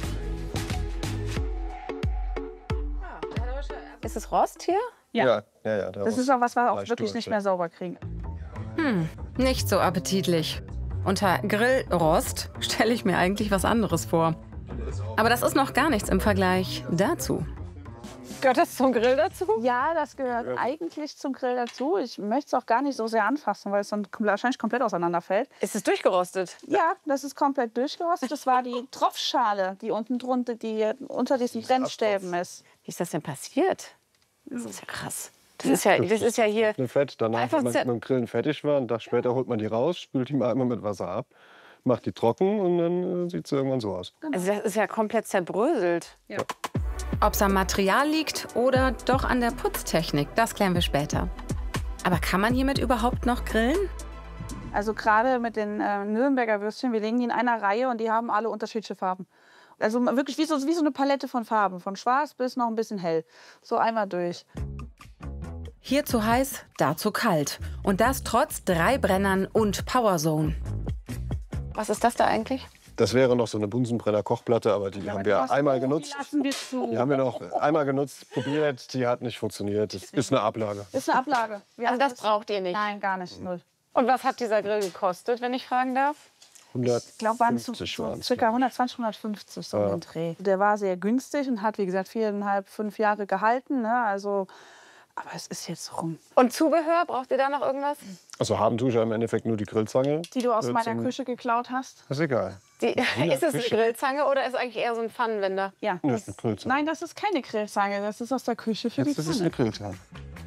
Ist es Rost hier? Ja. Ja, ja, ja das ist auch was wir auch wirklich nicht mehr sauber kriegen. Hm, nicht so appetitlich. Unter Grillrost stelle ich mir eigentlich was anderes vor. Aber das ist noch gar nichts im Vergleich dazu. Gehört das zum Grill dazu? Ja, das gehört ja. eigentlich zum Grill dazu. Ich möchte es auch gar nicht so sehr anfassen, weil es dann wahrscheinlich komplett auseinanderfällt. Ist es durchgerostet? Ja, das ist komplett durchgerostet. Das war die Tropfschale, die unten drunter, die unter diesen Brennstäben ist. Wie ist das denn passiert? Das ist ja krass. Das ist ja, das ist ja hier. Fett. Danach, wenn man mit dem Grillen fertig war, einen Tag später holt man die raus, spült die mal einmal mit Wasser ab, macht die trocken und dann äh, sieht sie irgendwann so aus. Also das ist ja komplett zerbröselt. Ja. Ob es am Material liegt oder doch an der Putztechnik, das klären wir später. Aber kann man hiermit überhaupt noch grillen? Also gerade mit den äh, Nürnberger Würstchen, wir legen die in einer Reihe und die haben alle unterschiedliche Farben. Also wirklich wie so, wie so eine Palette von Farben, von schwarz bis noch ein bisschen hell. So einmal durch. Hier zu heiß, da zu kalt. Und das trotz drei Brennern und Powerzone. Was ist das da eigentlich? Das wäre noch so eine Bunsenbrenner-Kochplatte, aber die ja, haben wir einmal genutzt. Die lassen wir zu. Die haben wir noch einmal genutzt, probiert, die hat nicht funktioniert. Das ist eine Ablage. Das ist eine Ablage. Wir also das braucht ihr nicht? Nein, gar nicht, null. Und was hat dieser Grill gekostet, wenn ich fragen darf? Ich glaube, waren es so, so circa hundertzwanzig, hundertfünfzig so ja. den Dreh. Der war sehr günstig und hat, wie gesagt, viereinhalb, fünf Jahre gehalten. Ne? Also, aber es ist jetzt rum. Und Zubehör, braucht ihr da noch irgendwas? Also haben tue ich ja im Endeffekt nur die Grillzange. Die du aus meiner Küche geklaut hast? Das ist egal. Die, ist das eine Grillzange oder ist es eigentlich eher so ein Pfannenwender? Ja. Das ist eine Grillzange. Nein, das ist keine Grillzange. Das ist aus der Küche für Jetzt, die Pfanne. Das ist eine Grillzange.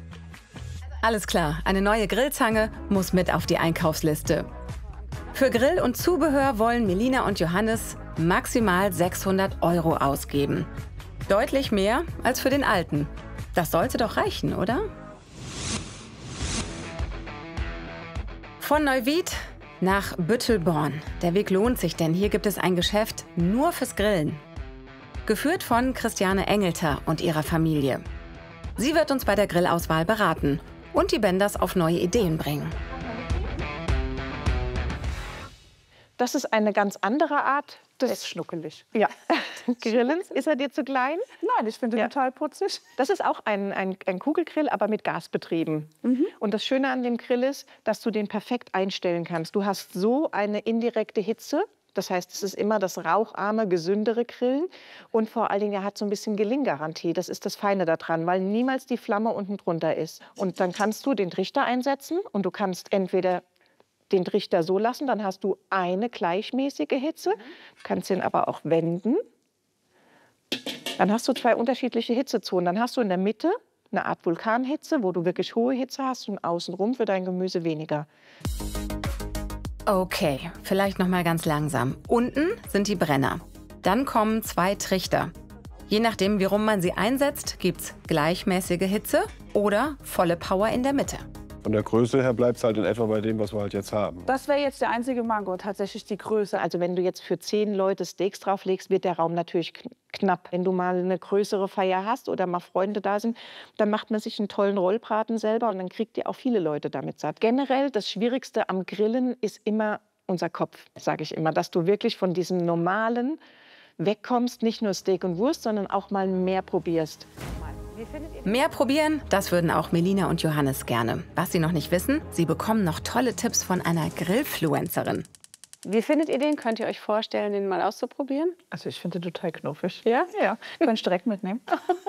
Alles klar, eine neue Grillzange muss mit auf die Einkaufsliste. Für Grill und Zubehör wollen Melina und Johannes maximal sechshundert Euro ausgeben. Deutlich mehr als für den alten. Das sollte doch reichen, oder? Von Neuwied nach Büttelborn. Der Weg lohnt sich, denn hier gibt es ein Geschäft nur fürs Grillen. Geführt von Christiane Engelter und ihrer Familie. Sie wird uns bei der Grillauswahl beraten und die Benders auf neue Ideen bringen. Das ist eine ganz andere Art. Das ist schnuckelig. Ja. Grillen, ist er dir zu klein? Nein, ich finde ja. total putzig. Das ist auch ein, ein, ein Kugelgrill, aber mit Gas betrieben. Mhm. Und das Schöne an dem Grill ist, dass du den perfekt einstellen kannst. Du hast so eine indirekte Hitze. Das heißt, es ist immer das raucharme, gesündere Grillen. Und vor allen Dingen, er hat so ein bisschen Gelinggarantie. Das ist das Feine daran, weil niemals die Flamme unten drunter ist. Und dann kannst du den Trichter einsetzen und du kannst entweder den Trichter so lassen, dann hast du eine gleichmäßige Hitze. Du kannst ihn aber auch wenden. Dann hast du zwei unterschiedliche Hitzezonen. Dann hast du in der Mitte eine Art Vulkanhitze, wo du wirklich hohe Hitze hast und außenrum für dein Gemüse weniger. Okay, vielleicht noch mal ganz langsam. Unten sind die Brenner. Dann kommen zwei Trichter. Je nachdem, wie rum man sie einsetzt, gibt's gleichmäßige Hitze oder volle Power in der Mitte. Von der Größe her bleibt es halt in etwa bei dem, was wir halt jetzt haben. Das wäre jetzt der einzige Mango, tatsächlich die Größe. Also wenn du jetzt für zehn Leute Steaks drauflegst, wird der Raum natürlich knapp. Wenn du mal eine größere Feier hast oder mal Freunde da sind, dann macht man sich einen tollen Rollbraten selber und dann kriegt ihr auch viele Leute damit satt. Generell, das Schwierigste am Grillen ist immer unser Kopf, sage ich immer. Dass du wirklich von diesem Normalen wegkommst, nicht nur Steak und Wurst, sondern auch mal mehr probierst. Mehr probieren, das würden auch Melina und Johannes gerne. Was sie noch nicht wissen, sie bekommen noch tolle Tipps von einer Grillfluencerin. Wie findet ihr den? Könnt ihr euch vorstellen, den mal auszuprobieren? Also ich finde den total knuffig. Ja? Ja, kann ich direkt mitnehmen.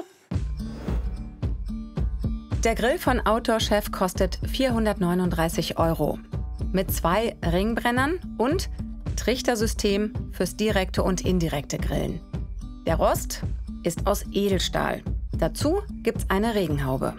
Der Grill von Outdoor-Chef kostet vierhundertneununddreißig Euro. Mit zwei Ringbrennern und Trichtersystem fürs direkte und indirekte Grillen. Der Rost ist aus Edelstahl. Dazu gibt's eine Regenhaube.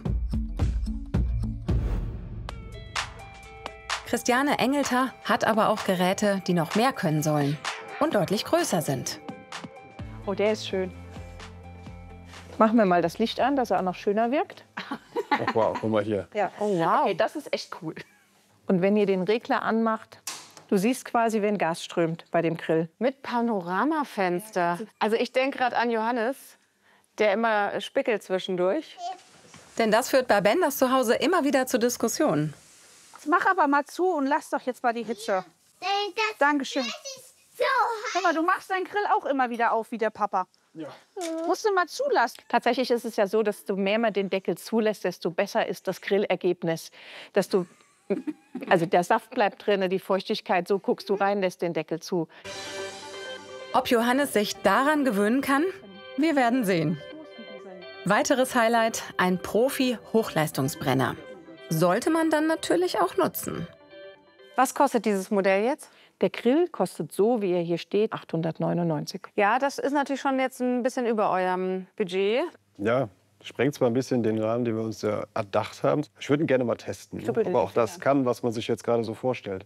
Christiane Engelter hat aber auch Geräte, die noch mehr können sollen und deutlich größer sind. Oh, der ist schön. Machen wir mal das Licht an, dass er auch noch schöner wirkt. Oh, wow, guck mal hier. Ja. Oh, wow. Okay, das ist echt cool. Und wenn ihr den Regler anmacht, du siehst quasi, wenn Gas strömt bei dem Grill. Mit Panoramafenster. Also ich denke gerade an Johannes, der immer spickelt zwischendurch. Denn das führt bei Benders zu Hause immer wieder zu Diskussionen. Jetzt mach aber mal zu und lass doch jetzt mal die Hitze. Dankeschön. Hör mal, du machst deinen Grill auch immer wieder auf wie der Papa. Ja. Musst du mal zulassen. Tatsächlich ist es ja so, dass du mehr man den Deckel zulässt, desto besser ist das Grillergebnis. Desto, also der Saft bleibt drin, die Feuchtigkeit, so guckst du rein, lässt den Deckel zu. Ob Johannes sich daran gewöhnen kann? Wir werden sehen. Weiteres Highlight, ein Profi-Hochleistungsbrenner. Sollte man dann natürlich auch nutzen. Was kostet dieses Modell jetzt? Der Grill kostet so, wie er hier steht, achthundertneunundneunzig. Ja, das ist natürlich schon jetzt ein bisschen über eurem Budget. Ja, sprengt zwar ein bisschen den Rahmen, den wir uns ja erdacht haben. Ich würde ihn gerne mal testen, ne? Aber auch das kann, was man sich jetzt gerade so vorstellt.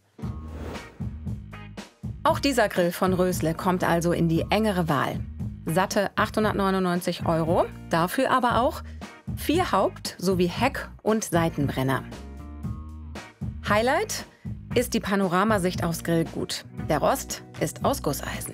Auch dieser Grill von Rösle kommt also in die engere Wahl. Satte achthundertneunundneunzig Euro, dafür aber auch vier Haupt- sowie Heck- und Seitenbrenner. Highlight ist die Panoramasicht aufs Grillgut. Der Rost ist aus Gusseisen.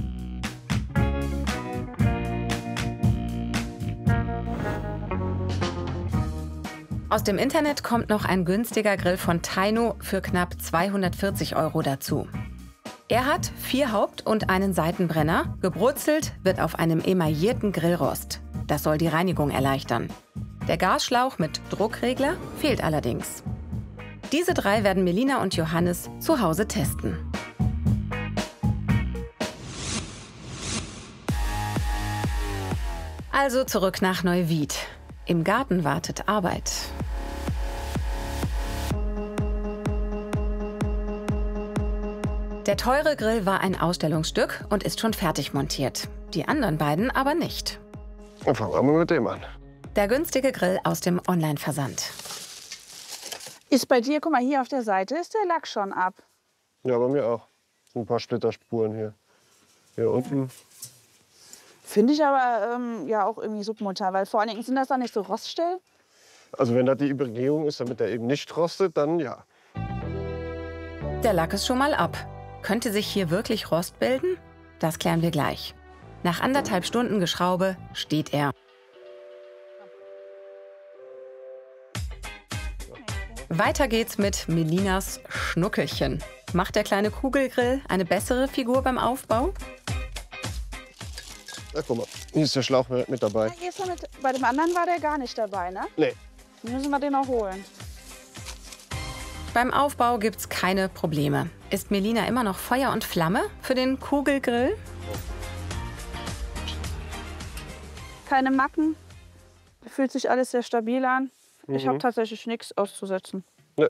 Aus dem Internet kommt noch ein günstiger Grill von Taino für knapp zweihundertvierzig Euro dazu. Er hat vier Haupt- und einen Seitenbrenner. Gebrutzelt wird auf einem emaillierten Grillrost. Das soll die Reinigung erleichtern. Der Gasschlauch mit Druckregler fehlt allerdings. Diese drei werden Melina und Johannes zu Hause testen. Also zurück nach Neuwied. Im Garten wartet Arbeit. Der teure Grill war ein Ausstellungsstück und ist schon fertig montiert. Die anderen beiden aber nicht. Dann fangen wir mal mit dem an. Der günstige Grill aus dem Online-Versand. Ist bei dir, guck mal, hier auf der Seite ist der Lack schon ab. Ja, bei mir auch. Ein paar Splitterspuren hier. Hier unten. Finde ich aber ähm, ja auch irgendwie submutter, weil vor allen Dingen sind das dann nicht so Roststellen. Also wenn das die Übergehung ist, damit er eben nicht rostet, dann ja. Der Lack ist schon mal ab. Könnte sich hier wirklich Rost bilden? Das klären wir gleich. Nach anderthalb Stunden Geschraube steht er. Weiter geht's mit Melinas Schnuckelchen. Macht der kleine Kugelgrill eine bessere Figur beim Aufbau? Ja, guck mal, hier ist der Schlauch mit dabei. Ja, hier ist er mit, bei dem anderen war der gar nicht dabei, ne? Nee. Dann müssen wir den noch holen. Beim Aufbau gibt's keine Probleme. Ist Melina immer noch Feuer und Flamme für den Kugelgrill? Keine Macken. Fühlt sich alles sehr stabil an. Ich Mhm. habe tatsächlich nichts auszusetzen. Nee.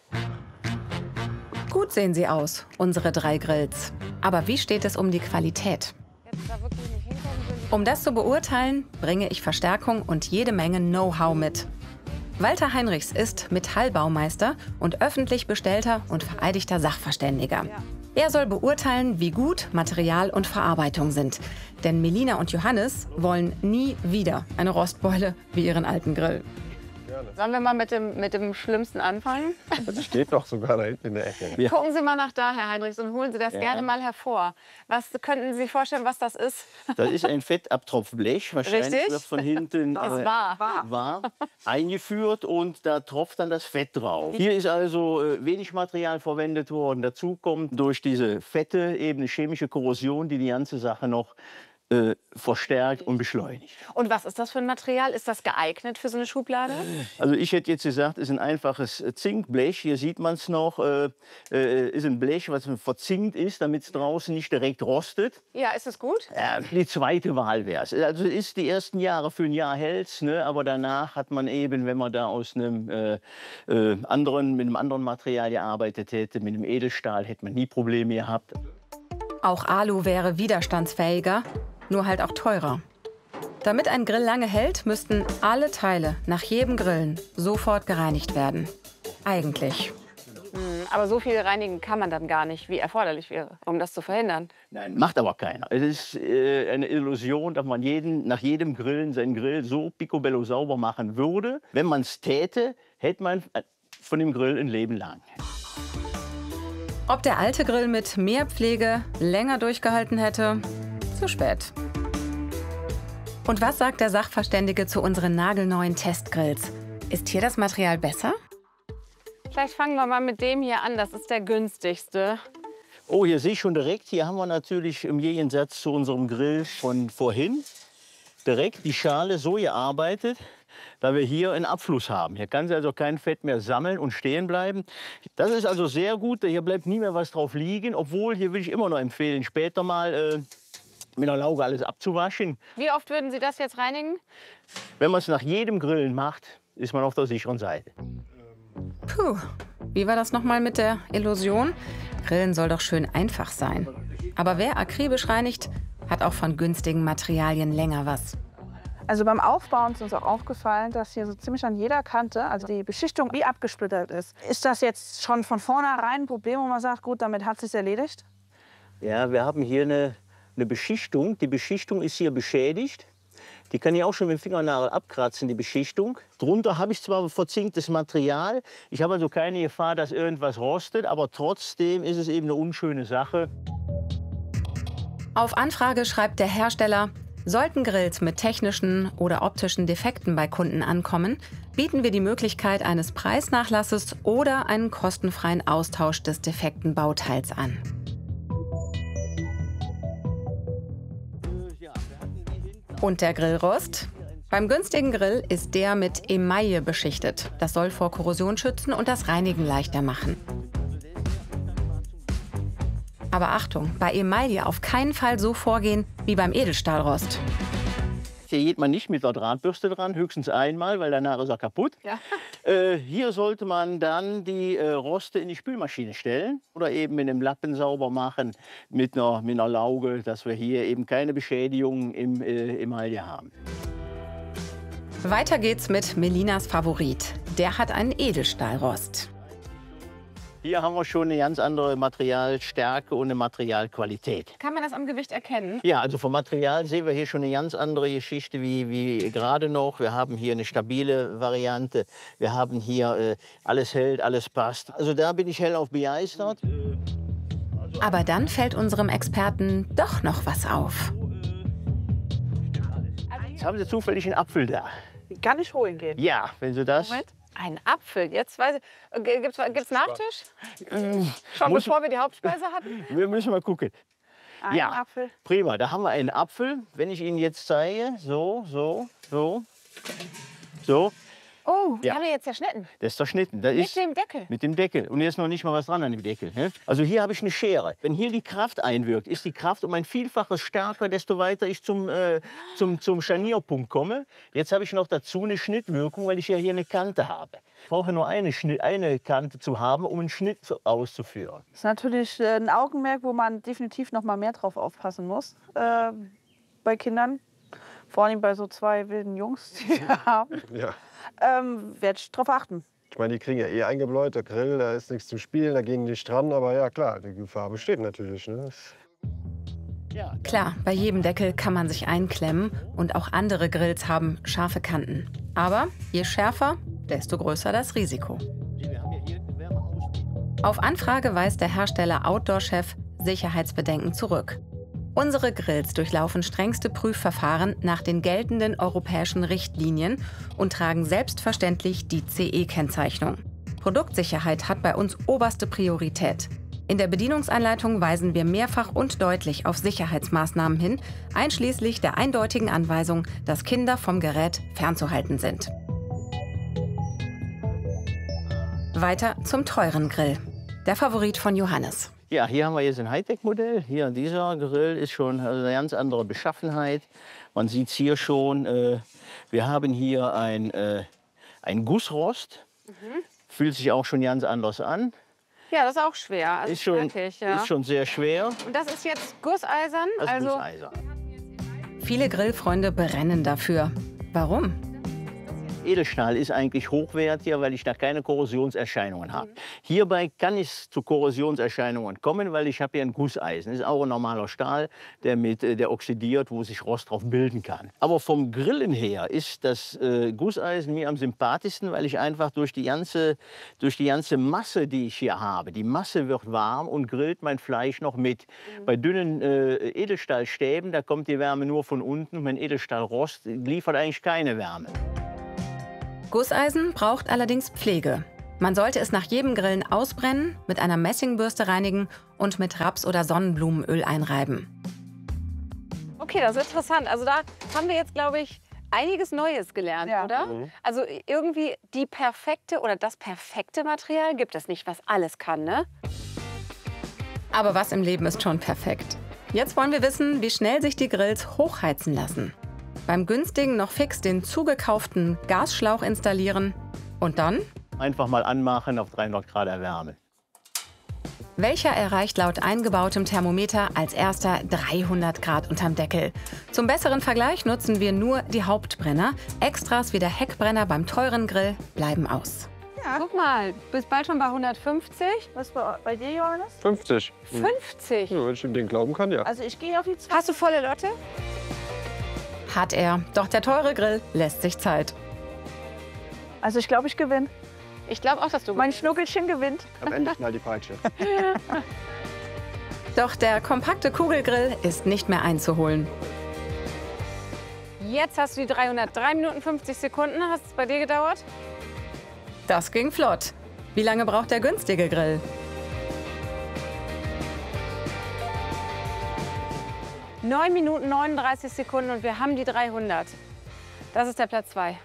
Gut sehen sie aus, unsere drei Grills. Aber wie steht es um die Qualität? Um das zu beurteilen, bringe ich Verstärkung und jede Menge Know-how mit. Walter Heinrichs ist Metallbaumeister und öffentlich bestellter und vereidigter Sachverständiger. Er soll beurteilen, wie gut Material und Verarbeitung sind. Denn Melina und Johannes wollen nie wieder eine Rostbeule wie ihren alten Grill. Sollen wir mal mit dem, mit dem Schlimmsten anfangen? Das steht doch sogar da hinten in der Ecke. Ja. Gucken Sie mal nach da, Herr Heinrichs, und holen Sie das Ja. gerne mal hervor. Was könnten Sie sich vorstellen, was das ist? Das ist ein Fettabtropfblech. Wahrscheinlich Richtig. wird von hinten Das äh, war. war eingeführt und da tropft dann das Fett drauf. Hier ist also äh, wenig Material verwendet worden. Dazu kommt durch diese Fette eben eine chemische Korrosion, die die ganze Sache noch äh, verstärkt und beschleunigt. Und was ist das für ein Material? Ist das geeignet für so eine Schublade? Also ich hätte jetzt gesagt, es ist ein einfaches äh, Zinkblech. Hier sieht man es noch. Äh, äh, ist ein Blech, was verzinkt ist, damit es draußen nicht direkt rostet. Ja, ist es gut? Ja, die zweite Wahl wäre es. Also ist die ersten Jahre für ein Jahr hält's, ne? Aber danach hat man eben, wenn man da aus einem äh, äh, anderen, mit einem anderen Material gearbeitet hätte, mit einem Edelstahl, hätte man nie Probleme gehabt. Auch Alu wäre widerstandsfähiger, nur halt auch teurer. Damit ein Grill lange hält, müssten alle Teile nach jedem Grillen sofort gereinigt werden. Eigentlich. Aber so viel reinigen kann man dann gar nicht, wie erforderlich wäre, um das zu verhindern. Nein, macht aber keiner. Es ist äh, eine Illusion, dass man jeden, nach jedem Grillen seinen Grill so picobello sauber machen würde. Wenn man es täte, hätte man von dem Grill ein Leben lang. Ob der alte Grill mit mehr Pflege länger durchgehalten hätte? Zu spät. Und was sagt der Sachverständige zu unseren nagelneuen Testgrills? Ist hier das Material besser? Vielleicht fangen wir mal mit dem hier an. Das ist der günstigste. Oh, hier sehe ich schon direkt. Hier haben wir natürlich im Gegensatz zu unserem Grill von vorhin direkt die Schale so gearbeitet, da wir hier einen Abfluss haben. Hier kann sie also kein Fett mehr sammeln und stehen bleiben. Das ist also sehr gut. Hier bleibt nie mehr was drauf liegen. Obwohl, hier will ich immer noch empfehlen, später mal äh, mit der Lauge alles abzuwaschen. Wie oft würden Sie das jetzt reinigen? Wenn man es nach jedem Grillen macht, ist man auf der sicheren Seite. Puh, wie war das nochmal mit der Illusion? Grillen soll doch schön einfach sein. Aber wer akribisch reinigt, hat auch von günstigen Materialien länger was. Also beim Aufbauen ist uns auch aufgefallen, dass hier so ziemlich an jeder Kante, also die Beschichtung wie abgesplittert ist. Ist das jetzt schon von vornherein ein Problem, wo man sagt, gut, damit hat es sich erledigt? Ja, wir haben hier eine, eine Beschichtung. Die Beschichtung ist hier beschädigt. Die kann ich auch schon mit dem Fingernagel abkratzen, die Beschichtung. Drunter habe ich zwar verzinktes Material. Ich habe also keine Gefahr, dass irgendwas rostet. Aber trotzdem ist es eben eine unschöne Sache. Auf Anfrage schreibt der Hersteller, sollten Grills mit technischen oder optischen Defekten bei Kunden ankommen, bieten wir die Möglichkeit eines Preisnachlasses oder einen kostenfreien Austausch des defekten Bauteils an. Und der Grillrost? Beim günstigen Grill ist der mit Emaille beschichtet. Das soll vor Korrosion schützen und das Reinigen leichter machen. Aber Achtung, bei Emaille auf keinen Fall so vorgehen wie beim Edelstahlrost. Hier geht man nicht mit der Drahtbürste dran, höchstens einmal, weil danach ist er kaputt. Ja. Äh, hier sollte man dann die äh, Roste in die Spülmaschine stellen oder eben mit einem Lappen sauber machen mit einer, mit einer Lauge, dass wir hier eben keine Beschädigungen im äh, Emaille haben. Weiter geht's mit Melinas Favorit. Der hat einen Edelstahlrost. Hier haben wir schon eine ganz andere Materialstärke und eine Materialqualität. Kann man das am Gewicht erkennen? Ja, also vom Material sehen wir hier schon eine ganz andere Geschichte wie, wie gerade noch. Wir haben hier eine stabile Variante. Wir haben hier äh, alles hält, alles passt. Also da bin ich hellauf begeistert. Aber dann fällt unserem Experten doch noch was auf. Jetzt haben Sie zufällig einen Apfel da. Kann ich holen gehen? Ja, wenn Sie das... Moment. Ein Apfel, jetzt weiß ich. Gibt's, gibt's Nachtisch? Ähm, Schon muss- bevor wir die Hauptspeise hatten? Wir müssen mal gucken. Ein ja, Apfel. prima. Da haben wir einen Apfel. Wenn ich Ihnen jetzt zeige, so, so, so, so, Oh, die Ja. haben wir jetzt zerschnitten. das ist zerschnitten. Da Mit ist dem Deckel. mit dem Deckel. Und hier ist noch nicht mal was dran an dem Deckel. Ne? Also hier habe ich eine Schere. Wenn hier die Kraft einwirkt, ist die Kraft um ein Vielfaches stärker, desto weiter ich zum, äh, zum, zum Scharnierpunkt komme. Jetzt habe ich noch dazu eine Schnittwirkung, weil ich ja hier eine Kante habe. Ich brauche nur eine, Schnitt, eine Kante zu haben, um einen Schnitt zu- auszuführen. Das ist natürlich äh, ein Augenmerk, wo man definitiv noch mal mehr drauf aufpassen muss äh, bei Kindern. Vor allem bei so zwei wilden Jungs, die wir haben. Ja. Ähm, werde ich drauf achten. Ich meine, die kriegen ja eh eingebläut, der Grill, da ist nichts zum Spielen, da gehen die nicht dran. Aber ja, klar, die Gefahr besteht natürlich. Ne? Klar, bei jedem Deckel kann man sich einklemmen und auch andere Grills haben scharfe Kanten. Aber je schärfer, desto größer das Risiko. Auf Anfrage weist der Hersteller Outdoor-Chef Sicherheitsbedenken zurück. Unsere Grills durchlaufen strengste Prüfverfahren nach den geltenden europäischen Richtlinien und tragen selbstverständlich die C E-Kennzeichnung. Produktsicherheit hat bei uns oberste Priorität. In der Bedienungsanleitung weisen wir mehrfach und deutlich auf Sicherheitsmaßnahmen hin, einschließlich der eindeutigen Anweisung, dass Kinder vom Gerät fernzuhalten sind. Weiter zum teuren Grill. Der Favorit von Johannes. Ja, hier haben wir jetzt ein Hightech-Modell. Hier, dieser Grill ist schon eine ganz andere Beschaffenheit. Man sieht es hier schon, äh, wir haben hier ein, äh, ein Gussrost. Mhm. Fühlt sich auch schon ganz anders an. Ja, das ist auch schwer. Also Ist schon, fertig, ja. ist schon sehr schwer. Und das ist jetzt gusseisern? Das ist also Gusseisen. Viele Grillfreunde brennen dafür. Warum? Edelstahl ist eigentlich hochwertiger, weil ich da keine Korrosionserscheinungen habe. Hierbei kann es zu Korrosionserscheinungen kommen, weil ich habe hier ein Gusseisen. Das ist auch ein normaler Stahl, der, mit, der oxidiert, wo sich Rost drauf bilden kann. Aber vom Grillen her ist das äh, Gusseisen mir am sympathischsten, weil ich einfach durch die, ganze, durch die ganze Masse, die ich hier habe, die Masse wird warm und grillt mein Fleisch noch mit. Mhm. Bei dünnen äh, Edelstahlstäben, da kommt die Wärme nur von unten. Mein Edelstahlrost liefert eigentlich keine Wärme. Gusseisen braucht allerdings Pflege. Man sollte es nach jedem Grillen ausbrennen, mit einer Messingbürste reinigen und mit Raps- oder Sonnenblumenöl einreiben. Okay, das ist interessant. Also da haben wir jetzt, glaube ich, einiges Neues gelernt, ja. oder? Mhm. Also irgendwie die perfekte oder das perfekte Material gibt es nicht, was alles kann, ne? Aber was im Leben ist schon perfekt? Jetzt wollen wir wissen, wie schnell sich die Grills hochheizen lassen. Beim günstigen noch fix den zugekauften Gasschlauch installieren und dann? Einfach mal anmachen, auf dreihundert Grad erwärmen. Welcher erreicht laut eingebautem Thermometer als erster dreihundert Grad unterm Deckel? Zum besseren Vergleich nutzen wir nur die Hauptbrenner. Extras wie der Heckbrenner beim teuren Grill bleiben aus. Ja. Guck mal, bist bald schon bei hundertfünfzig. Was bei, bei dir, Johannes? fünfzig. fünfzig? Ja, wenn ich dem glauben kann, ja. Also ich gehe auf die zwei. Hast du volle Lotte? Hat er. Doch der teure Grill lässt sich Zeit. Also ich glaube, ich gewinne. Ich glaube auch, dass du... Mein Schnuckelchen gewinnt. Am Ende mal die Peitsche. Doch der kompakte Kugelgrill ist nicht mehr einzuholen. Jetzt hast du die dreihundert. drei Minuten fünfzig Sekunden. Hat es bei dir gedauert? Das ging flott. Wie lange braucht der günstige Grill? neun Minuten neununddreißig Sekunden und wir haben die dreihundert. Das ist der Platz zwei.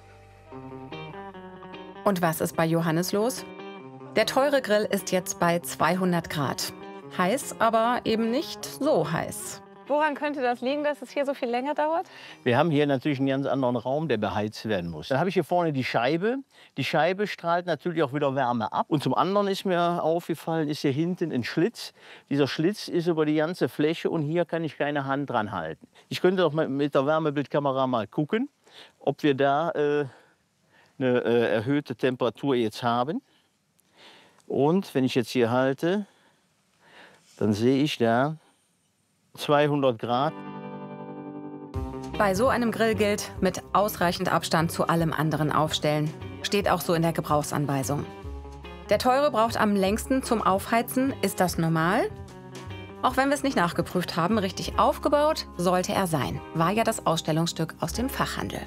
Und was ist bei Johannes los? Der teure Grill ist jetzt bei zweihundert Grad. Heiß, aber eben nicht so heiß. Woran könnte das liegen, dass es hier so viel länger dauert? Wir haben hier natürlich einen ganz anderen Raum, der beheizt werden muss. Dann habe ich hier vorne die Scheibe. Die Scheibe strahlt natürlich auch wieder Wärme ab. Und zum anderen ist mir aufgefallen, ist hier hinten ein Schlitz. Dieser Schlitz ist über die ganze Fläche und hier kann ich keine Hand dran halten. Ich könnte auch mit der Wärmebildkamera mal gucken, ob wir da äh, eine äh, erhöhte Temperatur jetzt haben. Und wenn ich jetzt hier halte, dann sehe ich da zweihundert Grad. Bei so einem Grill gilt, mit ausreichend Abstand zu allem anderen aufstellen. Steht auch so in der Gebrauchsanweisung. Der teure braucht am längsten zum Aufheizen. Ist das normal? Auch wenn wir es nicht nachgeprüft haben, richtig aufgebaut sollte er sein. War ja das Ausstellungsstück aus dem Fachhandel.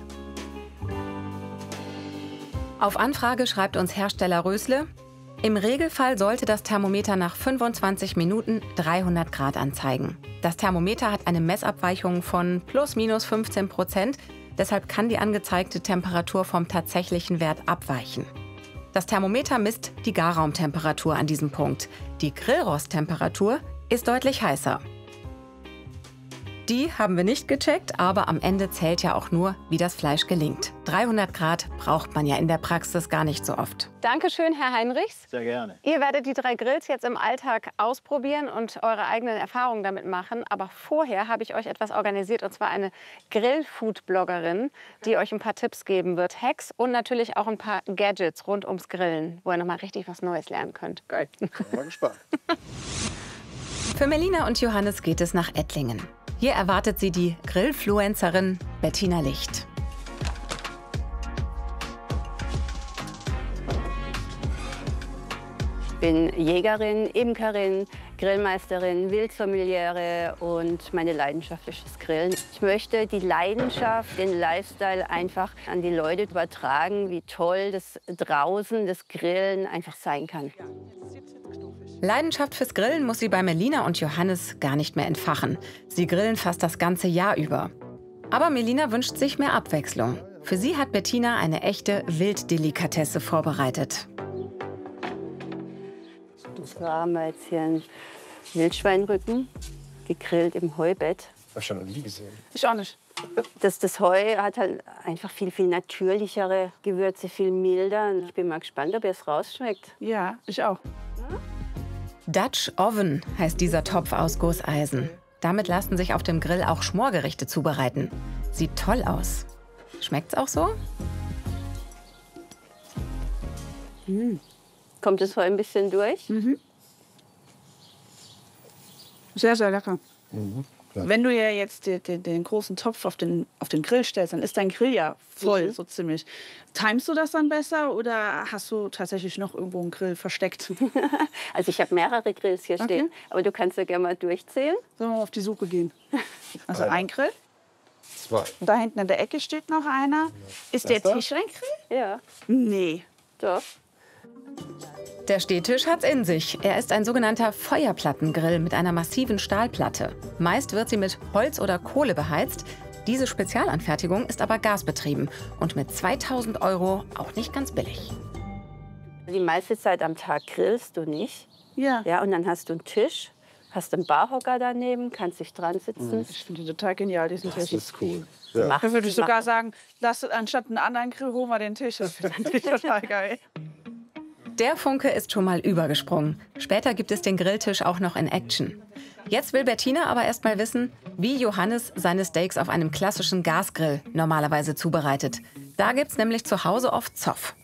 Auf Anfrage schreibt uns Hersteller Rösle: Im Regelfall sollte das Thermometer nach fünfundzwanzig Minuten dreihundert Grad anzeigen. Das Thermometer hat eine Messabweichung von plus minus fünfzehn Prozent. Deshalb kann die angezeigte Temperatur vom tatsächlichen Wert abweichen. Das Thermometer misst die Garraumtemperatur an diesem Punkt. Die Grillrosttemperatur ist deutlich heißer. Die haben wir nicht gecheckt, aber am Ende zählt ja auch nur, wie das Fleisch gelingt. dreihundert Grad braucht man ja in der Praxis gar nicht so oft. Dankeschön, Herr Heinrichs. Sehr gerne. Ihr werdet die drei Grills jetzt im Alltag ausprobieren und eure eigenen Erfahrungen damit machen. Aber vorher habe ich euch etwas organisiert, und zwar eine Grill-Food-Bloggerin, die euch ein paar Tipps geben wird, Hacks und natürlich auch ein paar Gadgets rund ums Grillen, wo ihr noch mal richtig was Neues lernen könnt. Geil, bin mal gespannt. Für Melina und Johannes geht es nach Ettlingen. Hier erwartet sie die Grillfluencerin Bettina Licht. Ich bin Jägerin, Imkerin, Grillmeisterin, Wildfamiliäre und meine Leidenschaft ist das Grillen. Ich möchte die Leidenschaft, den Lifestyle einfach an die Leute übertragen, wie toll das draußen, das Grillen einfach sein kann. Leidenschaft fürs Grillen muss sie bei Melina und Johannes gar nicht mehr entfachen. Sie grillen fast das ganze Jahr über. Aber Melina wünscht sich mehr Abwechslung. Für sie hat Bettina eine echte Wilddelikatesse vorbereitet. Das haben wir jetzt hier einen Wildschweinrücken, gegrillt im Heubett. Hab ich schon noch nie gesehen. Ich auch nicht. Das, das Heu hat halt einfach viel, viel natürlichere Gewürze, viel milder. Ich bin mal gespannt, ob ihr es rausschmeckt. Ja, ich auch. Dutch Oven heißt dieser Topf aus Gusseisen. Damit lassen sich auf dem Grill auch Schmorgerichte zubereiten. Sieht toll aus. Schmeckt's auch so? Mhm. Kommt es voll ein bisschen durch? Mhm. Sehr, sehr lecker. Mhm. Wenn du ja jetzt den, den, den großen Topf auf den, auf den Grill stellst, dann ist dein Grill ja voll, mhm. so ziemlich. Timest du das dann besser oder hast du tatsächlich noch irgendwo einen Grill versteckt? Also ich habe mehrere Grills hier Okay. stehen, aber du kannst ja gerne mal durchzählen. Sollen wir mal auf die Suche gehen? Also ein Grill. Zwei. Und da hinten in der Ecke steht noch einer. Ist der Das da? Tischlergrill? Ja. Nee. Doch. Der Stehtisch hat's in sich. Er ist ein sogenannter Feuerplattengrill mit einer massiven Stahlplatte. Meist wird sie mit Holz oder Kohle beheizt. Diese Spezialanfertigung ist aber gasbetrieben und mit zweitausend Euro auch nicht ganz billig. Die meiste Zeit am Tag grillst du nicht. Ja. Ja, und dann hast du einen Tisch, hast einen Barhocker daneben, kannst dich dran sitzen. Ich finde die total genial, diesen Tisch. Das ist cool. Ja. Ja. Da würde ich sogar sagen, lass anstatt einen anderen Grill, holen wir den Tisch. Das finde ich total geil. Der Funke ist schon mal übergesprungen. Später gibt es den Grilltisch auch noch in Action. Jetzt will Bettina aber erst mal wissen, wie Johannes seine Steaks auf einem klassischen Gasgrill normalerweise zubereitet. Da gibt's nämlich zu Hause oft Zoff.